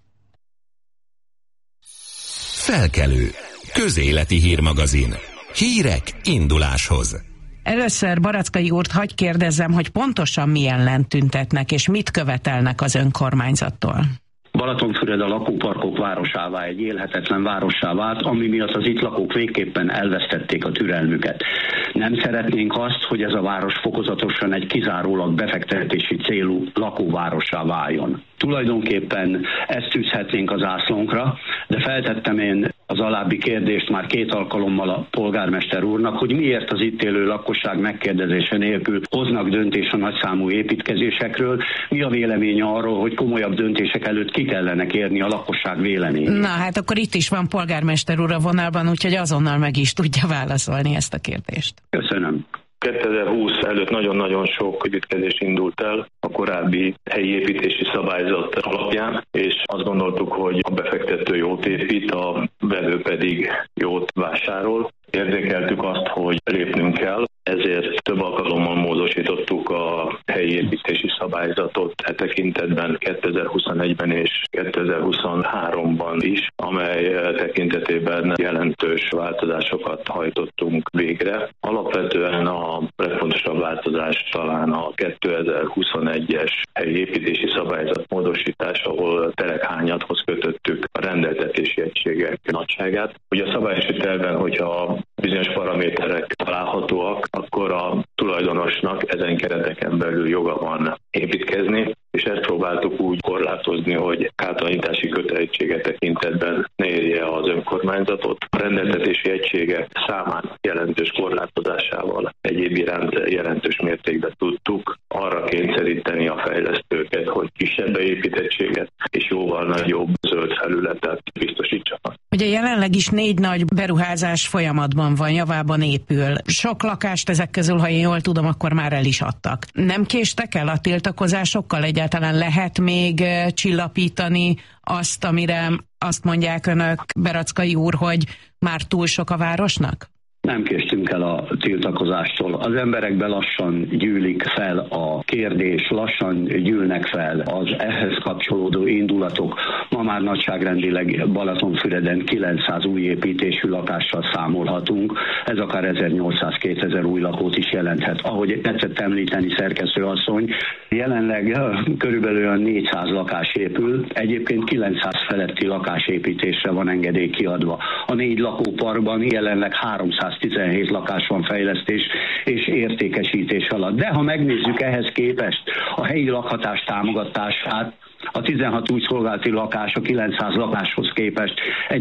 Felkelő. Közéleti hírmagazin. Hírek induláshoz. Először Barackai úrt hagy kérdezzem, hogy pontosan milyen ellen tüntetnek, és mit követelnek az önkormányzattól. Balatonfüred a lakóparkok városává, egy élhetetlen várossá vált, ami miatt az itt lakók végképpen elvesztették a türelmüket. Nem szeretnénk azt, hogy ez a város fokozatosan egy kizárólag befektetési célú lakóvárossá váljon. Tulajdonképpen ezt tűzhetnénk az zászlónkra, de feltettem én az alábbi kérdést már 2 alkalommal a polgármester úrnak, hogy miért az itt élő lakosság megkérdezése nélkül hoznak döntés a nagyszámú építkezésekről, mi a véleménye arról, hogy komolyabb döntések előtt ki kellene kérni a lakosság véleményét. Na hát akkor itt is van polgármester úr a vonalban, úgyhogy azonnal meg is tudja válaszolni ezt a kérdést. Köszönöm. 2020 előtt nagyon-nagyon sok építkezés indult el a korábbi helyi építési szabályzat alapján, és azt gondoltuk, hogy a befektető jót épít, a vevő pedig jót vásárol. Érzékeltük azt, hogy lépnünk kell, ezért több alkalommal módosítottuk a helyi építési szabályzatot e tekintetben 2021-ben és 2023-ban is, amely tekintetében jelentős változásokat hajtottunk végre. Alapvetően a legfontosabb változás talán a 2021-es helyi építési szabályzat módosítás, ahol telekhányadhoz kötöttük a rendeltetési egységek nagyságát. Ugye a szabályosi tervben, hogyha bizonyos paraméterek találhatóak, akkor a tulajdonosnak ezen kereteken belül joga van építkezni, és ezt próbáltuk úgy korlátozni, hogy kártalanítási kötelezettsége tekintetben ne érje az önkormányzatot. A rendeltetési egységek számán jelentős korlátozásával egyéb iránt jelentős mértékben tudtuk arra kényszeríteni a fejlesztőket, hogy kisebb beépítettséget és jóval nagyobb zöld felületet biztosítsanak. Ugye jelenleg is 4 nagy beruházás folyamatban van, javában épül. Sok lakást ezek közül, ha én jól tudom, akkor már el is adtak. Nem késtek el a tiltakozásokkal? Egyáltalán lehet még csillapítani azt, amire azt mondják önök, Berackai úr, hogy már túl sok a városnak? Nem késtünk el a tiltakozástól. Az emberekben lassan gyűlik fel a kérdés, lassan gyűlnek fel az ehhez kapcsolódó indulatok. Ma már nagyságrendileg Balatonfüreden 900 új építésű lakással számolhatunk. Ez akár 1800-2000 új lakót is jelenthet. Ahogy tetszett említeni szerkesztőasszony, jelenleg körülbelül 400 lakás épül, egyébként 900 feletti lakásépítésre van engedély kiadva. A 4 lakóparkban jelenleg 317 lakás van fejlesztés és értékesítés alatt. De ha megnézzük ehhez képest a helyi lakhatás támogatását, a 16 új szolgálati lakás a 900 lakáshoz képest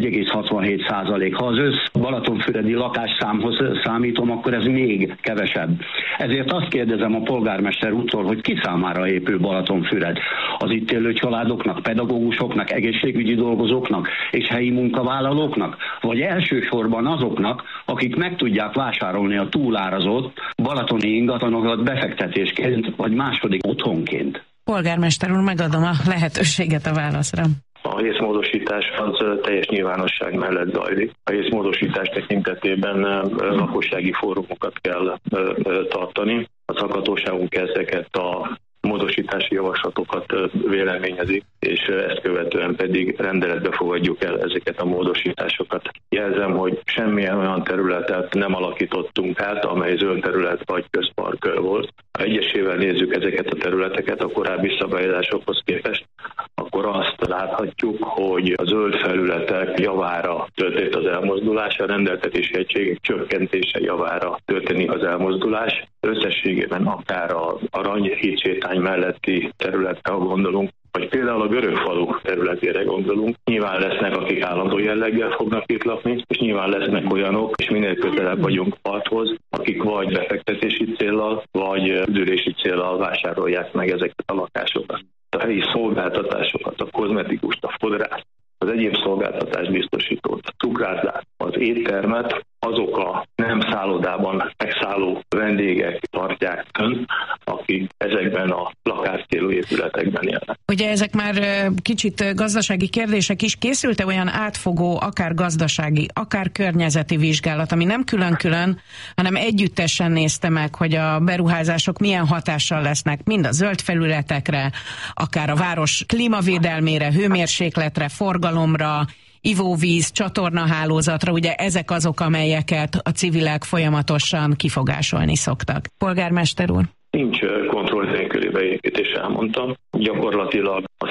1,67%. Ha az Balatonfüredi lakásszámhoz számítom, akkor ez még kevesebb. Ezért azt kérdezem a polgármester úrtól, hogy ki számára épül Balatonfüred? Az itt élő családoknak, pedagógusoknak, egészségügyi dolgozóknak és helyi munkavállalóknak? Vagy elsősorban azoknak, akik meg tudják vásárolni a túlárazott balatoni ingatlanokat befektetésként vagy második otthonként? Polgármester úr, megadom a lehetőséget a válaszra. A hézmódosítás az teljes nyilvánosság mellett zajlik. A hézmódosítás tekintetében lakossági fórumokat kell tartani. A szakhatóságunk ezeket a módosítási javaslatokat véleményezik, és ezt követően pedig rendeletbe fogadjuk el ezeket a módosításokat. Jelzem, hogy semmilyen olyan területet nem alakítottunk át, amely zöld terület vagy közpark volt. Ha egyesével nézzük ezeket a területeket a korábbi szabályozásokhoz képest, akkor azt láthatjuk, hogy a zöld felületek javára történt az elmozdulás, a rendeltetési egységek csökkentése javára történik az elmozdulás. Összességében akár a Arany-hídsétány melletti területre gondolunk, vagy például a Görögfalu területére gondolunk. Nyilván lesznek, akik állandó jelleggel fognak itt lakni, és nyilván lesznek olyanok, és minél közelebb vagyunk parthoz, akik vagy befektetési céllal, vagy üdülési céllal vásárolják meg ezeket a lakásokat. A helyi szolgáltatásokat, a kozmetikust, a fodrászt, az egyéb szolgáltatás biztosítót, a cukrászdát, az éttermet, azok a nem szállodában megszálló vendégek tartják fönn, akik ezekben a lakáscélú épületekben élnek. Ugye ezek már kicsit gazdasági kérdések is. Készült-e olyan átfogó, akár gazdasági, akár környezeti vizsgálat, ami nem külön-külön, hanem együttesen nézte meg, hogy a beruházások milyen hatással lesznek mind a zöld felületekre, akár a város klímavédelmére, hőmérsékletre, forgalomra, ivóvíz, csatornahálózatra, ugye ezek azok, amelyeket a civilek folyamatosan kifogásolni szoktak. Polgármester úr? Nincs kontroll nélküli beépítés, elmondtam. Gyakorlatilag a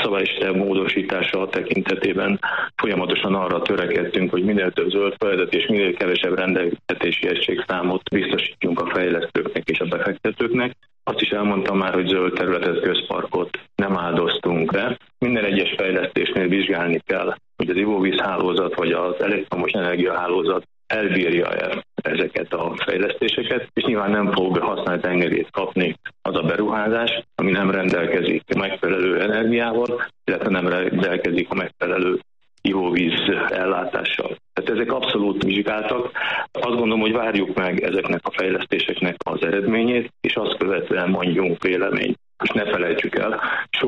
szabálysság módosítása tekintetében folyamatosan arra törekedtünk, hogy minél több zöld felület és minél kevesebb rendeltetési egységszámot biztosítjunk a fejlesztőknek és a befektetőknek. Azt is elmondtam már, hogy zöld területet, közparkot nem áldoztunk be. Minden egyes fejlesztésnél vizsgálni kell, hogy az ivóvízhálózat vagy az elektromos energiahálózat elbírja ezeket a fejlesztéseket, és nyilván nem fog használt engedélyt kapni az a beruházás, ami nem rendelkezik megfelelő energiával, illetve nem rendelkezik a megfelelő ivóvíz ellátással. Tehát ezek abszolút vizsgáltak. Azt gondolom, hogy várjuk meg ezeknek a fejlesztéseknek az eredményét, és azt követően mondjunk véleményt. És ne felejtsük el,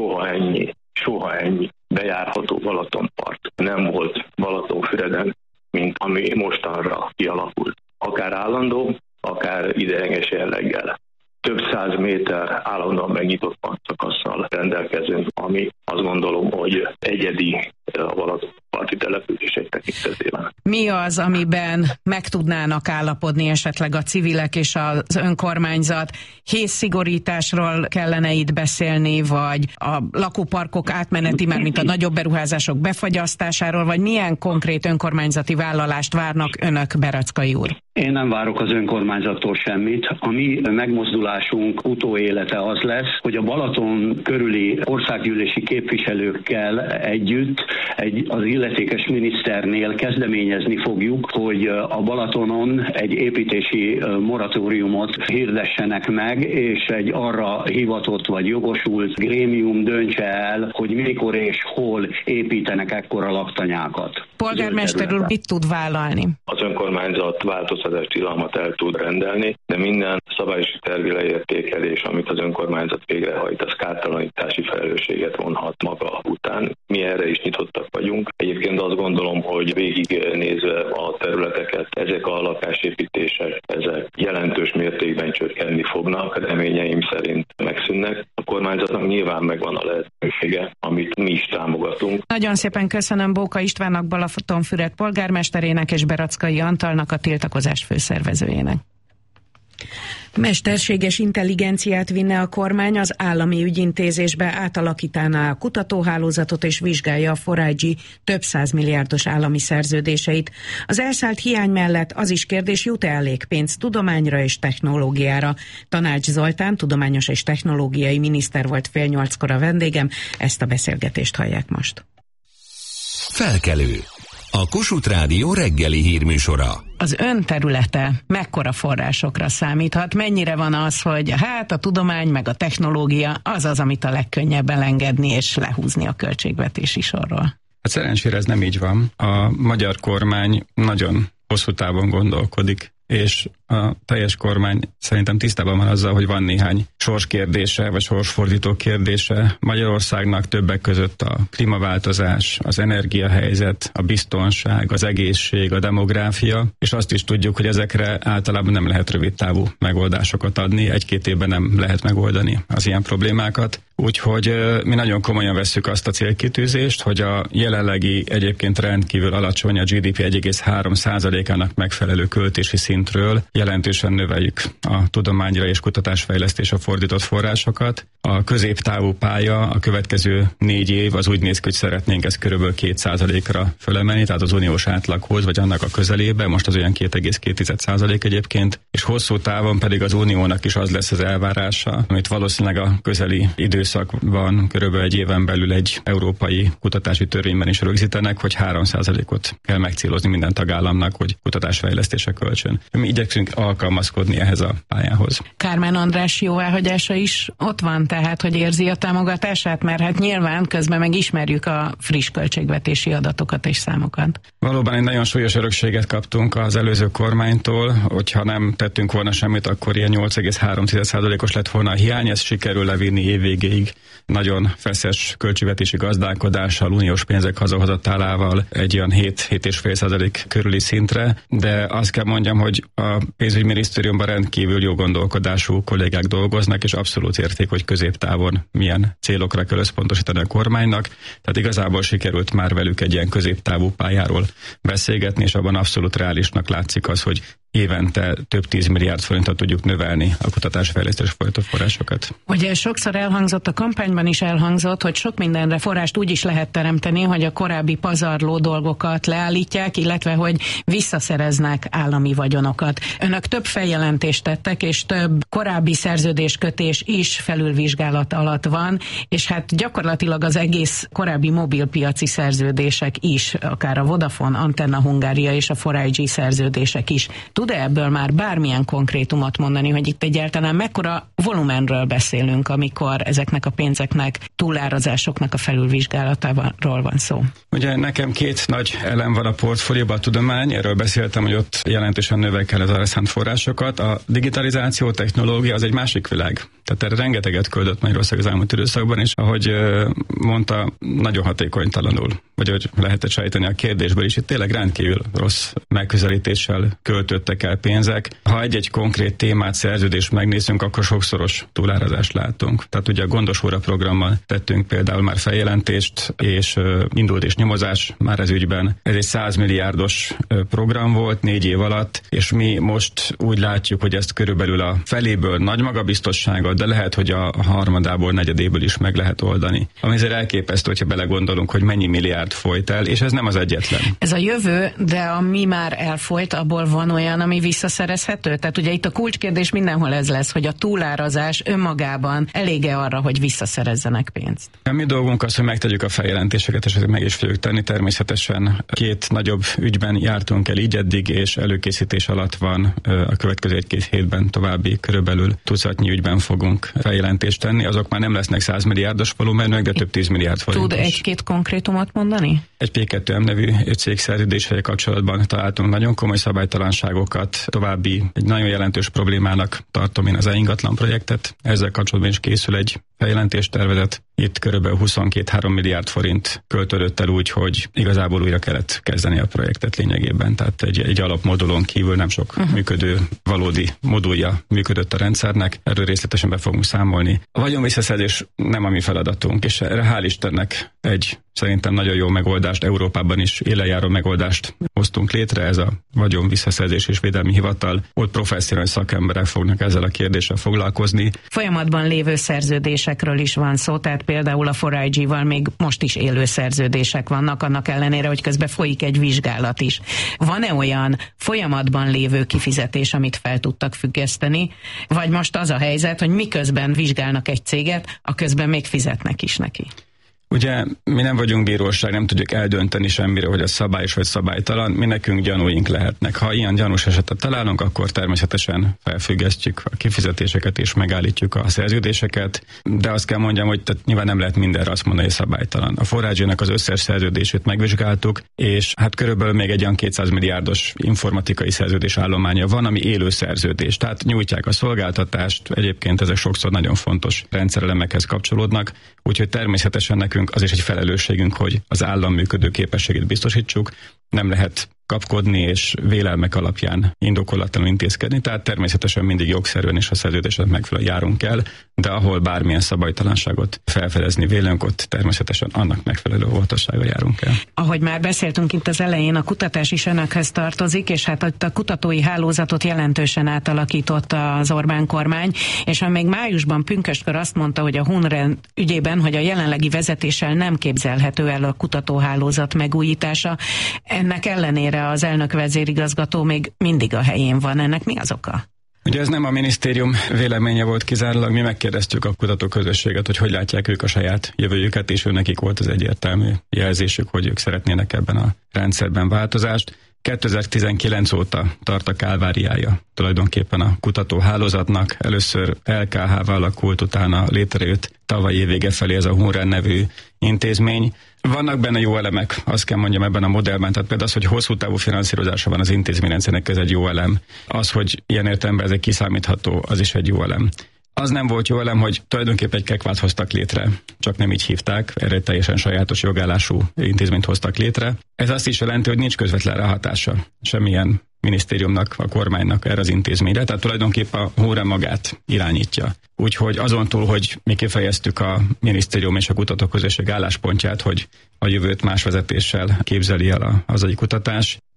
soha ennyi bejárható Balatonpart nem volt Balatonfüreden, mint ami mostanra kialakult. Akár állandó, akár ideiglenes jelleggel. Több 100 méter állandóan megnyitott partszakasszal rendelkezünk, ami azt gondolom, hogy egyedi a Balatonparti települések tekintetében. Mi az, amiben meg tudnának állapodni esetleg a civilek és az önkormányzat? Hézszigorításról kellene itt beszélni, vagy a lakóparkok átmeneti, már mint a nagyobb beruházások befagyasztásáról, vagy milyen konkrét önkormányzati vállalást várnak önök, Berackai úr? Én nem várok az önkormányzattól semmit. A mi megmozdulásunk utóélete az lesz, hogy a Balaton körüli országgyűlési képviselőkkel együtt az illetékes miniszternél kezdeményezni fogjuk, hogy a Balatonon egy építési moratóriumot hirdessenek meg, és egy arra hivatott vagy jogosult grémium döntse el, hogy mikor és hol építenek ekkora laktanyákat. Polgármester úr mit tud vállalni? Az önkormányzat változtatási tilalmat el tud rendelni, de minden szabályosi tervi leértékelés, amit az önkormányzat végrehajt, az kártalanítási felelősséget vonhat maga után. Mi erre is nyitottak vagyunk. Egyébként azt gondolom, hogy végignézve a területeket, ezek a lakásépítések, ezek jelentős mértékben csökkenni fognak, reményeim szerint megszűnnek. A kormányzatnak nyilván megvan a lehetősége, amit mi is támogatunk. Nagyon szépen köszönöm Bóka Istvánnak, Balatonfüred polgármesterének és Berackai Antalnak, a tiltakozás főszervezőjének. Mesterséges intelligenciát vinne a kormány, az állami ügyintézésbe átalakítaná a kutatóhálózatot és vizsgálja a 4G több 100 milliárdos állami szerződéseit. Az elszállt hiány mellett az is kérdés, jut-e elég pénz tudományra és technológiára. Tanács Zoltán, tudományos és technológiai miniszter volt 7:30 a vendégem, ezt a beszélgetést hallják most. Felkelő. A Kossuth Rádió reggeli hírműsora. Az ön területe mekkora forrásokra számíthat? Mennyire van az, hogy a tudomány meg a technológia az, amit a legkönnyebb elengedni és lehúzni a költségvetési sorról? Hát szerencsére ez nem így van. A magyar kormány nagyon hosszú távon gondolkodik, és a teljes kormány szerintem tisztában van azzal, hogy van néhány sorskérdése, vagy sorsfordító kérdése Magyarországnak, többek között a klímaváltozás, az energiahelyzet, a biztonság, az egészség, a demográfia, és azt is tudjuk, hogy ezekre általában nem lehet rövidtávú megoldásokat adni, 1-2 évben nem lehet megoldani az ilyen problémákat. Úgyhogy mi nagyon komolyan vesszük azt a célkitűzést, hogy a jelenlegi egyébként rendkívül alacsony, a GDP 1,3%-ának megfelelő költési szintről jelentősen növeljük a tudományra és kutatásfejlesztésre fordított forrásokat. A középtávú pálya, a következő 4 év az úgy néz ki, hogy szeretnénk ezt körülbelül 2%-ra fölemelni, tehát az uniós átlaghoz, vagy annak a közelébe, most az olyan 2,2% egyébként, és hosszú távon pedig az uniónak is az lesz az elvárása, amit valószínűleg a közeli időszakban, körülbelül 1 éven belül egy európai kutatási törvényben is rögzítenek, hogy 3%-ot kell megcélozni minden tagállamnak, hogy kutatásfejlesztésre költsön. Mi igyekszünk alkalmazkodni ehhez a pályához. Kármán András jóváhagyása is ott van, tehát, hogy érzi a támogatását, mert hát nyilván közben megismerjük a friss költségvetési adatokat és számokat. Valóban egy nagyon súlyos örökséget kaptunk az előző kormánytól, hogyha nem tettünk volna semmit, akkor ilyen 8,3%-os lett volna a hiány, ezt sikerül levinni évvégéig nagyon feszes költségvetési gazdálkodással, uniós pénzek hazahozatálával egy olyan 7,5% körüli szintre, de azt kell mondjam, hogy a pénzügyminisztériumban rendkívül jó gondolkodású kollégák dolgoznak, és abszolút érték, hogy középtávon milyen célokra kell összpontosítani a kormánynak. Tehát igazából sikerült már velük egy ilyen középtávú pályáról beszélgetni, és abban abszolút reálisnak látszik az, hogy évente több 10 milliárd forintot tudjuk növelni a kutatásfejlesztés forrásokat. Ugye sokszor elhangzott, a kampányban is elhangzott, hogy sok mindenre forrást úgy is lehet teremteni, hogy a korábbi pazarló dolgokat leállítják, illetve hogy visszaszereznek állami vagyonokat. Önök több feljelentést tettek, és több korábbi szerződéskötés is felülvizsgálat alatt van, és hát gyakorlatilag az egész korábbi mobilpiaci szerződések is, akár a Vodafone, Antenna Hungária és a 4G szerződések is. Tud-e ebből már bármilyen konkrétumot mondani, hogy itt egyáltalán mekkora volumenről beszélünk, amikor ezeknek a pénzeknek, túlárazásoknak a felülvizsgálatáról van szó? Ugye nekem két nagy elem van a portfólióban, a tudomány, erről beszéltem, hogy ott jelentősen növelkel az arra szánt forrásokat. A digitalizáció, technológia az egy másik világ. Tehát erre rengeteget küldött Magyarország az elmúlt időszakban, és ahogy mondta, nagyon hatékonytalanul, vagy hogy lehetett sejteni a kérdésből is, itt tényleg rendkívül rossz megközelítéssel költöttek el pénzek. Ha egy-egy konkrét témát, szerződést megnézzünk, akkor sokszoros túlárazást látunk. Tehát ugye a Gondos óra programmal tettünk például már feljelentést, és indult és nyomozás már ez ügyben. Ez egy 100 milliárdos program volt 4 év alatt, és mi most úgy látjuk, hogy ezt körülbelül a feléből nagy magabiztossággal, de lehet, hogy a harmadából, negyedéből is meg lehet oldani. Ami azért elképesztő, hogyha belegondolunk, hogy mennyi milliárd folyt el, és ez nem az egyetlen. Ez a jövő, de ami már elfolyt, abból van olyan, ami visszaszerezhető? Tehát ugye itt a kulcskérdés mindenhol ez lesz, hogy a túlárazás önmagában elég-e arra, hogy visszaszerezzenek pénzt? A mi dolgunk az, hogy megtegyük a feljelentéseket, és meg is fogjuk tenni. Természetesen 2 nagyobb ügyben jártunk el így eddig, és előkészítés alatt van a következő 1-2 hétben további körülbelül tucatnyi ügyben fogunk feljelentést tenni. Azok már nem lesznek 100 milliárdos volumenűek, de több 10 milliárd forintos. Tud 1-2 konkrétumot mondani? Egy P2M nevű cég szerződéssel kapcsolatban találtunk nagyon komoly szabálytalanságokat. További egy nagyon jelentős problémának tartom én az ingatlan projektet. Ezzel kapcsolatban is készül egy feljelentéstervezet. Itt körülbelül 22-3 milliárd forint költődött el úgy, hogy igazából újra kellett kezdeni a projektet lényegében. Tehát egy alapmodulon kívül nem sok működő, valódi modulja működött a rendszernek. Erről részletesen be fogunk számolni. A vagyonvisszaszerzés nem a mi feladatunk, és erre hál' Istennek egy szerintem nagyon jó megoldást, Európában is élenjáró megoldást hoztunk létre, ez a Vagyonvisszaszerzés és Védelmi Hivatal. Ott professzionális szakemberek fognak ezzel a kérdéssel foglalkozni. Folyamatban lévő szerződésekről is van szó, tehát például a 4G-val még most is élő szerződések vannak, annak ellenére, hogy közben folyik egy vizsgálat is. Van-e olyan folyamatban lévő kifizetés, amit fel tudtak függeszteni, vagy most az a helyzet, hogy miközben vizsgálnak egy céget, a közben még fizetnek is neki? Ugye mi nem vagyunk bíróság, nem tudjuk eldönteni semmire, hogy a szabályos vagy szabálytalan, mi nekünk gyanúink lehetnek. Ha ilyen gyanús esetet találunk, akkor természetesen felfüggesztjük a kifizetéseket és megállítjuk a szerződéseket, de azt kell mondjam, hogy nyilván nem lehet mindenre azt mondani, hogy szabálytalan. A 4G-nek az összes szerződését megvizsgáltuk, és hát körülbelül még egy olyan 200 milliárdos informatikai szerződés állománya van, ami élő szerződés. Tehát nyújtják a szolgáltatást, egyébként ezek sokszor nagyon fontos rendszerelemekhez kapcsolódnak, úgyhogy természetesen nekünk az is egy felelősségünk, hogy az állam működő képességét biztosítsuk. Nem lehet kapkodni és vélelmek alapján indokolatlanul intézkedni, tehát természetesen mindig jogszerűen és a szerződésnek megfelelően járunk el, de ahol bármilyen szabálytalanságot felfedezni vélünk, ott természetesen annak megfelelő óvatossággal járunk el. Ahogy már beszéltünk itt az elején, a kutatás is önökhez tartozik, és hát a kutatói hálózatot jelentősen átalakította az Orbán kormány, és még májusban pünköstkor azt mondta, hogy a HUNREN ügyében, hogy a jelenlegi vezetéssel nem képzelhető el a kutatóhálózat megújítása. Ennek ellenére az elnök vezérigazgató még mindig a helyén van. Ennek mi az oka? Ugye ez nem a minisztérium véleménye volt kizárólag, mi megkérdeztük a kutatóközösséget, hogy látják ők a saját jövőjüket, és nekik volt az egyértelmű jelzésük, hogy ők szeretnének ebben a rendszerben változást. 2019 óta tart a kálváriája tulajdonképpen a kutatóhálózatnak. Először LKH-val alakult, utána létrejött tavaly év vége felé ez a HUNREN nevű intézmény. Vannak benne jó elemek, azt kell mondjam ebben a modellben, tehát például az, hogy hosszú távú finanszírozása van az intézményrendszernek, ez egy jó elem. Az, hogy ilyen értelemben ez egy kiszámítható, az is egy jó elem. Az nem volt jó elem, hogy tulajdonképpen egy kekvát hoztak létre, csak nem így hívták, erre teljesen sajátos jogállású intézményt hoztak létre. Ez azt is jelenti, hogy nincs közvetlen ráhatása semmilyen minisztériumnak, a kormánynak erre az intézményre, tehát tulajdonképpen a HUNREN magát irányítja. Úgyhogy azon túl, hogy mi kifejeztük a minisztérium és a kutatóközösség álláspontját, hogy a jövőt más vezetéssel képzeli el a hazai kutatás,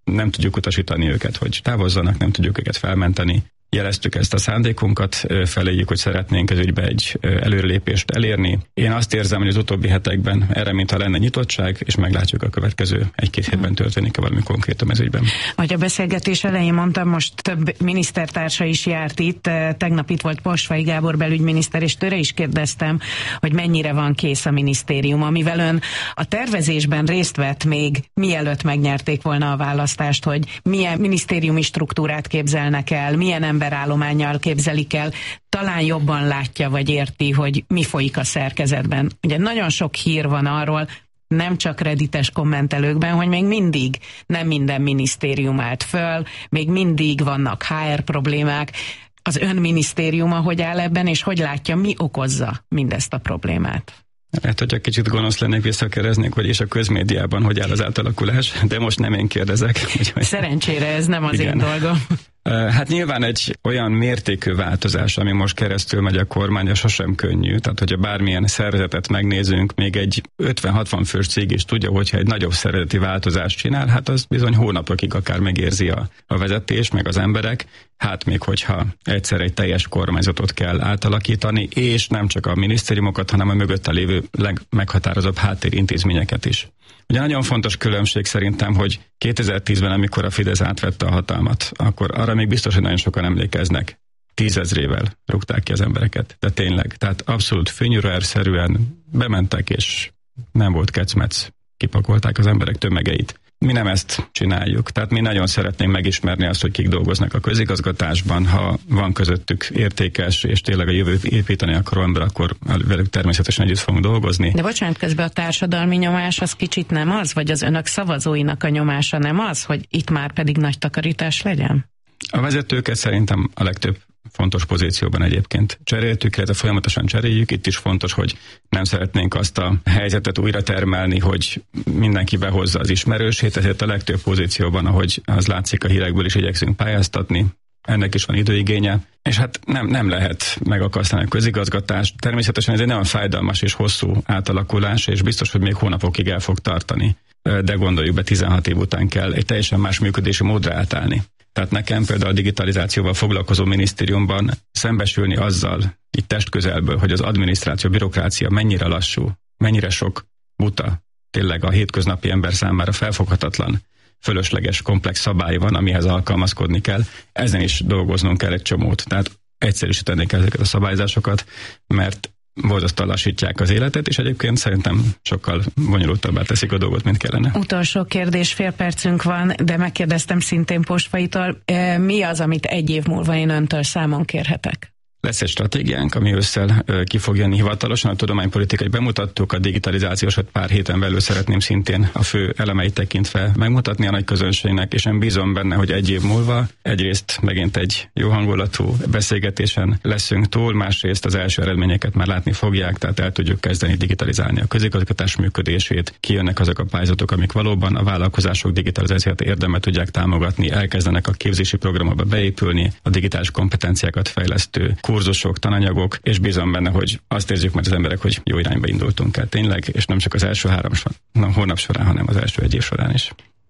nem tudjuk utasítani őket, hogy távozzanak, nem tudjuk őket felmenteni. Jeleztük ezt a szándékunkat feléjük, hogy szeretnénk ez ügybe egy előrelépést elérni. Én azt érzem, hogy az utóbbi hetekben erre mintha lenne nyitottság, és meglátjuk a következő 1-2 hétben történik-e valami konkrétum ez ügyben. Ahogy a beszélgetés elején mondtam, most több minisztertársa is járt itt. Tegnap itt volt Posvai Gábor belügyminiszter, és tőle is kérdeztem, hogy mennyire van kész a minisztérium, amivel ön a tervezésben részt vett még mielőtt megnyerték volna a választást, hogy milyen minisztériumi struktúrát képzelnek el, milyen emberállománnyal képzelik el, talán jobban látja vagy érti, hogy mi folyik a szerkezetben. Ugye nagyon sok hír van arról, nem csak reddites kommentelőkben, hogy még mindig nem minden minisztérium állt föl, még mindig vannak HR problémák. Az ön minisztériuma hogy áll ebben, és hogy látja, mi okozza mindezt a problémát? Hát, hogyha kicsit gonosz lennék, visszakérdeznék, hogy és a közmédiában hogy áll az átalakulás, de most nem én kérdezek. Úgyhogy... Szerencsére ez nem az én dolgom. Hát nyilván egy olyan mértékű változás, ami most keresztül megy a kormány, sosem könnyű. Tehát, hogyha bármilyen szervezetet megnézünk, még egy 50-60 fős cég is tudja, hogyha egy nagyobb szervezeti változást csinál, hát az bizony hónapokig akár megérzi a vezetés, meg az emberek. Hát még hogyha egyszer egy teljes kormányzatot kell átalakítani, és nem csak a minisztériumokat, hanem a mögötte lévő legmeghatározóbb háttérintézményeket is. Ugye nagyon fontos különbség szerintem, hogy 2010-ben, amikor a Fidesz átvette a hatalmat, akkor arra még biztos, hogy nagyon sokan emlékeznek. 10 000-vel rúgták ki az embereket, de tényleg. Tehát abszolút fűnyírőerszerűen bementek, és nem volt kecmec, kipakolták az emberek tömegeit. Mi nem ezt csináljuk. Tehát mi nagyon szeretnénk megismerni azt, hogy kik dolgoznak a közigazgatásban. Ha van közöttük értékes, és tényleg a jövőt építeni akaró ember, akkor velük természetesen együtt fogunk dolgozni. De bocsánat, közben a társadalmi nyomás az kicsit nem az? Vagy az önök szavazóinak a nyomása nem az, hogy itt már pedig nagy takarítás legyen? A vezetőket szerintem a legtöbb fontos pozícióban egyébként cseréltük, illetve folyamatosan cseréljük. Itt is fontos, hogy nem szeretnénk azt a helyzetet újra termelni, hogy mindenki behozza az ismerősét, ezért a legtöbb pozícióban, ahogy az látszik a hírekből is, igyekszünk pályáztatni. Ennek is van időigénye, és hát nem lehet megakasztani a közigazgatást. Természetesen ez egy nagyon fájdalmas és hosszú átalakulás, és biztos, hogy még hónapokig el fog tartani. De gondoljuk be, 16 év után kell egy teljesen más működési módra átállni. Tehát nekem például a digitalizációval foglalkozó minisztériumban szembesülni azzal, itt testközelből, hogy az adminisztráció, bürokrácia mennyire lassú, mennyire sok buta, tényleg a hétköznapi ember számára felfoghatatlan, fölösleges, komplex szabály van, amihez alkalmazkodni kell. Ezen is dolgoznunk kell egy csomót. Tehát egyszerűsíteni kell ezeket a szabályzásokat, mert borzasztóan lassítják az életet, és egyébként szerintem sokkal bonyolultabbá teszik a dolgot, mint kellene. Utolsó kérdés, fél percünk van, de megkérdeztem szintén Posvaitól, mi az, amit 1 év múlva én öntől számon kérhetek? Lesz egy stratégiánk, ami ősszel ki fog jönni hivatalosan. A tudománypolitikai bemutattuk, a digitalizációsat pár héten belül szeretném szintén a fő elemeit tekintve megmutatni a nagy közönségnek, és én bízom benne, hogy 1 év múlva egyrészt megint egy jó hangulatú beszélgetésen leszünk túl, másrészt az első eredményeket már látni fogják, tehát el tudjuk kezdeni digitalizálni a közigazgatás működését, kijönnek azok a pályázatok, amik valóban a vállalkozások digitalizációt érdemel tudják támogatni, elkezdenek a képzési programokba beépülni, a digitális kompetenciákat fejlesztő kurzusok, tananyagok, és bízom benne, hogy azt érzük majd az emberek, hogy jó irányba indultunk el tényleg, és nem csak az első 3 hónap során, hanem az első 1 év során is.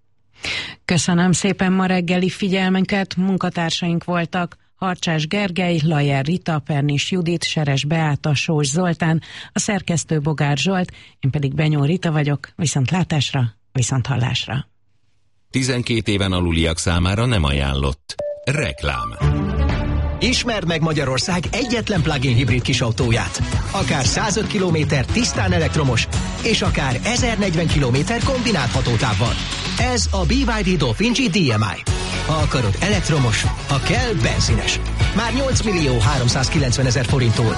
Köszönöm szépen ma reggeli figyelmünket, munkatársaink voltak Harcsás Gergely, Lajer Rita, Pernis Judit, Seres Beáta, Sós Zoltán, a szerkesztő Bogár Zsolt, én pedig Benyó Rita vagyok, viszontlátásra, viszonthallásra. 12 éven aluliak számára nem ajánlott. Reklám. Ismerd meg Magyarország egyetlen plug-in hibrid kisautóját. Akár 105 km tisztán elektromos, és akár 1040 km kombinált hatótávval. Ez a BYD Dolphin G DMI. Ha akarod elektromos, ha kell benzines. Már 8.390.000 forinttól.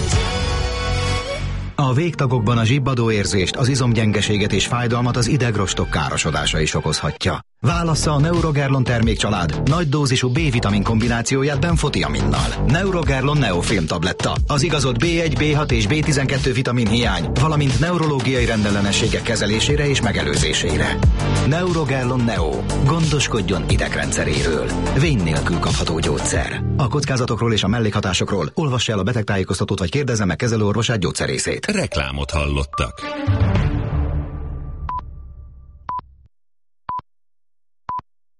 A végtagokban a zsibbadó érzést, az izomgyengeséget és fájdalmat az idegrostok károsodása is okozhatja. Válassza a Neurogerlon termékcsalád nagy dózisú B-vitamin kombinációját benfotiaminnal. Neurogerlon Neofilm tabletta. Az igazodt B1, B6 és B12 vitamin hiány, valamint neurológiai rendellenességek kezelésére és megelőzésére. Neurogerlon Neo. Gondoskodjon idegrendszeréről. Vén nélkül kapható gyógyszer. A kockázatokról és a mellékhatásokról olvassa el a betegtájékoztatót vagy kérdezze meg kezelőorvosát, gyógyszerészét. Reklámot hallottak.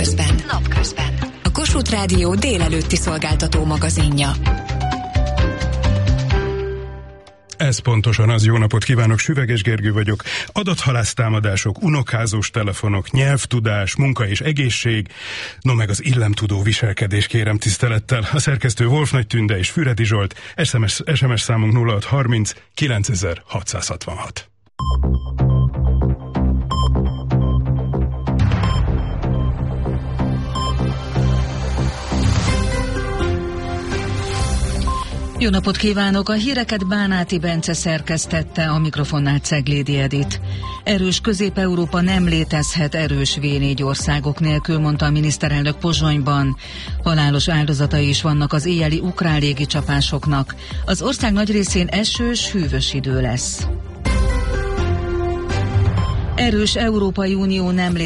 Napközben. A Kossuth Rádió délelőtti szolgáltató magazinja. Ez pontosan az. Jó napot kívánok, Süveges Gergő vagyok. Adathalásztámadások, unokázós telefonok, nyelvtudás, munka és egészség, no meg az illemtudó viselkedés, kérem tisztelettel. A szerkesztő Wolf Nagy Tünde és Füredi Zsolt, SMS számunk 0630 9666. Jó napot kívánok! A híreket Bánáti Bence szerkesztette, a mikrofonnál Ceglédi Edit. Erős Közép-Európa nem létezhet erős V4 országok nélkül, mondta a miniszterelnök Pozsonyban. Halálos áldozatai is vannak az éjjeli ukrán légicsapásoknak. Az ország nagy részén esős, hűvös idő lesz. Erős Európai Unió nem létezhet.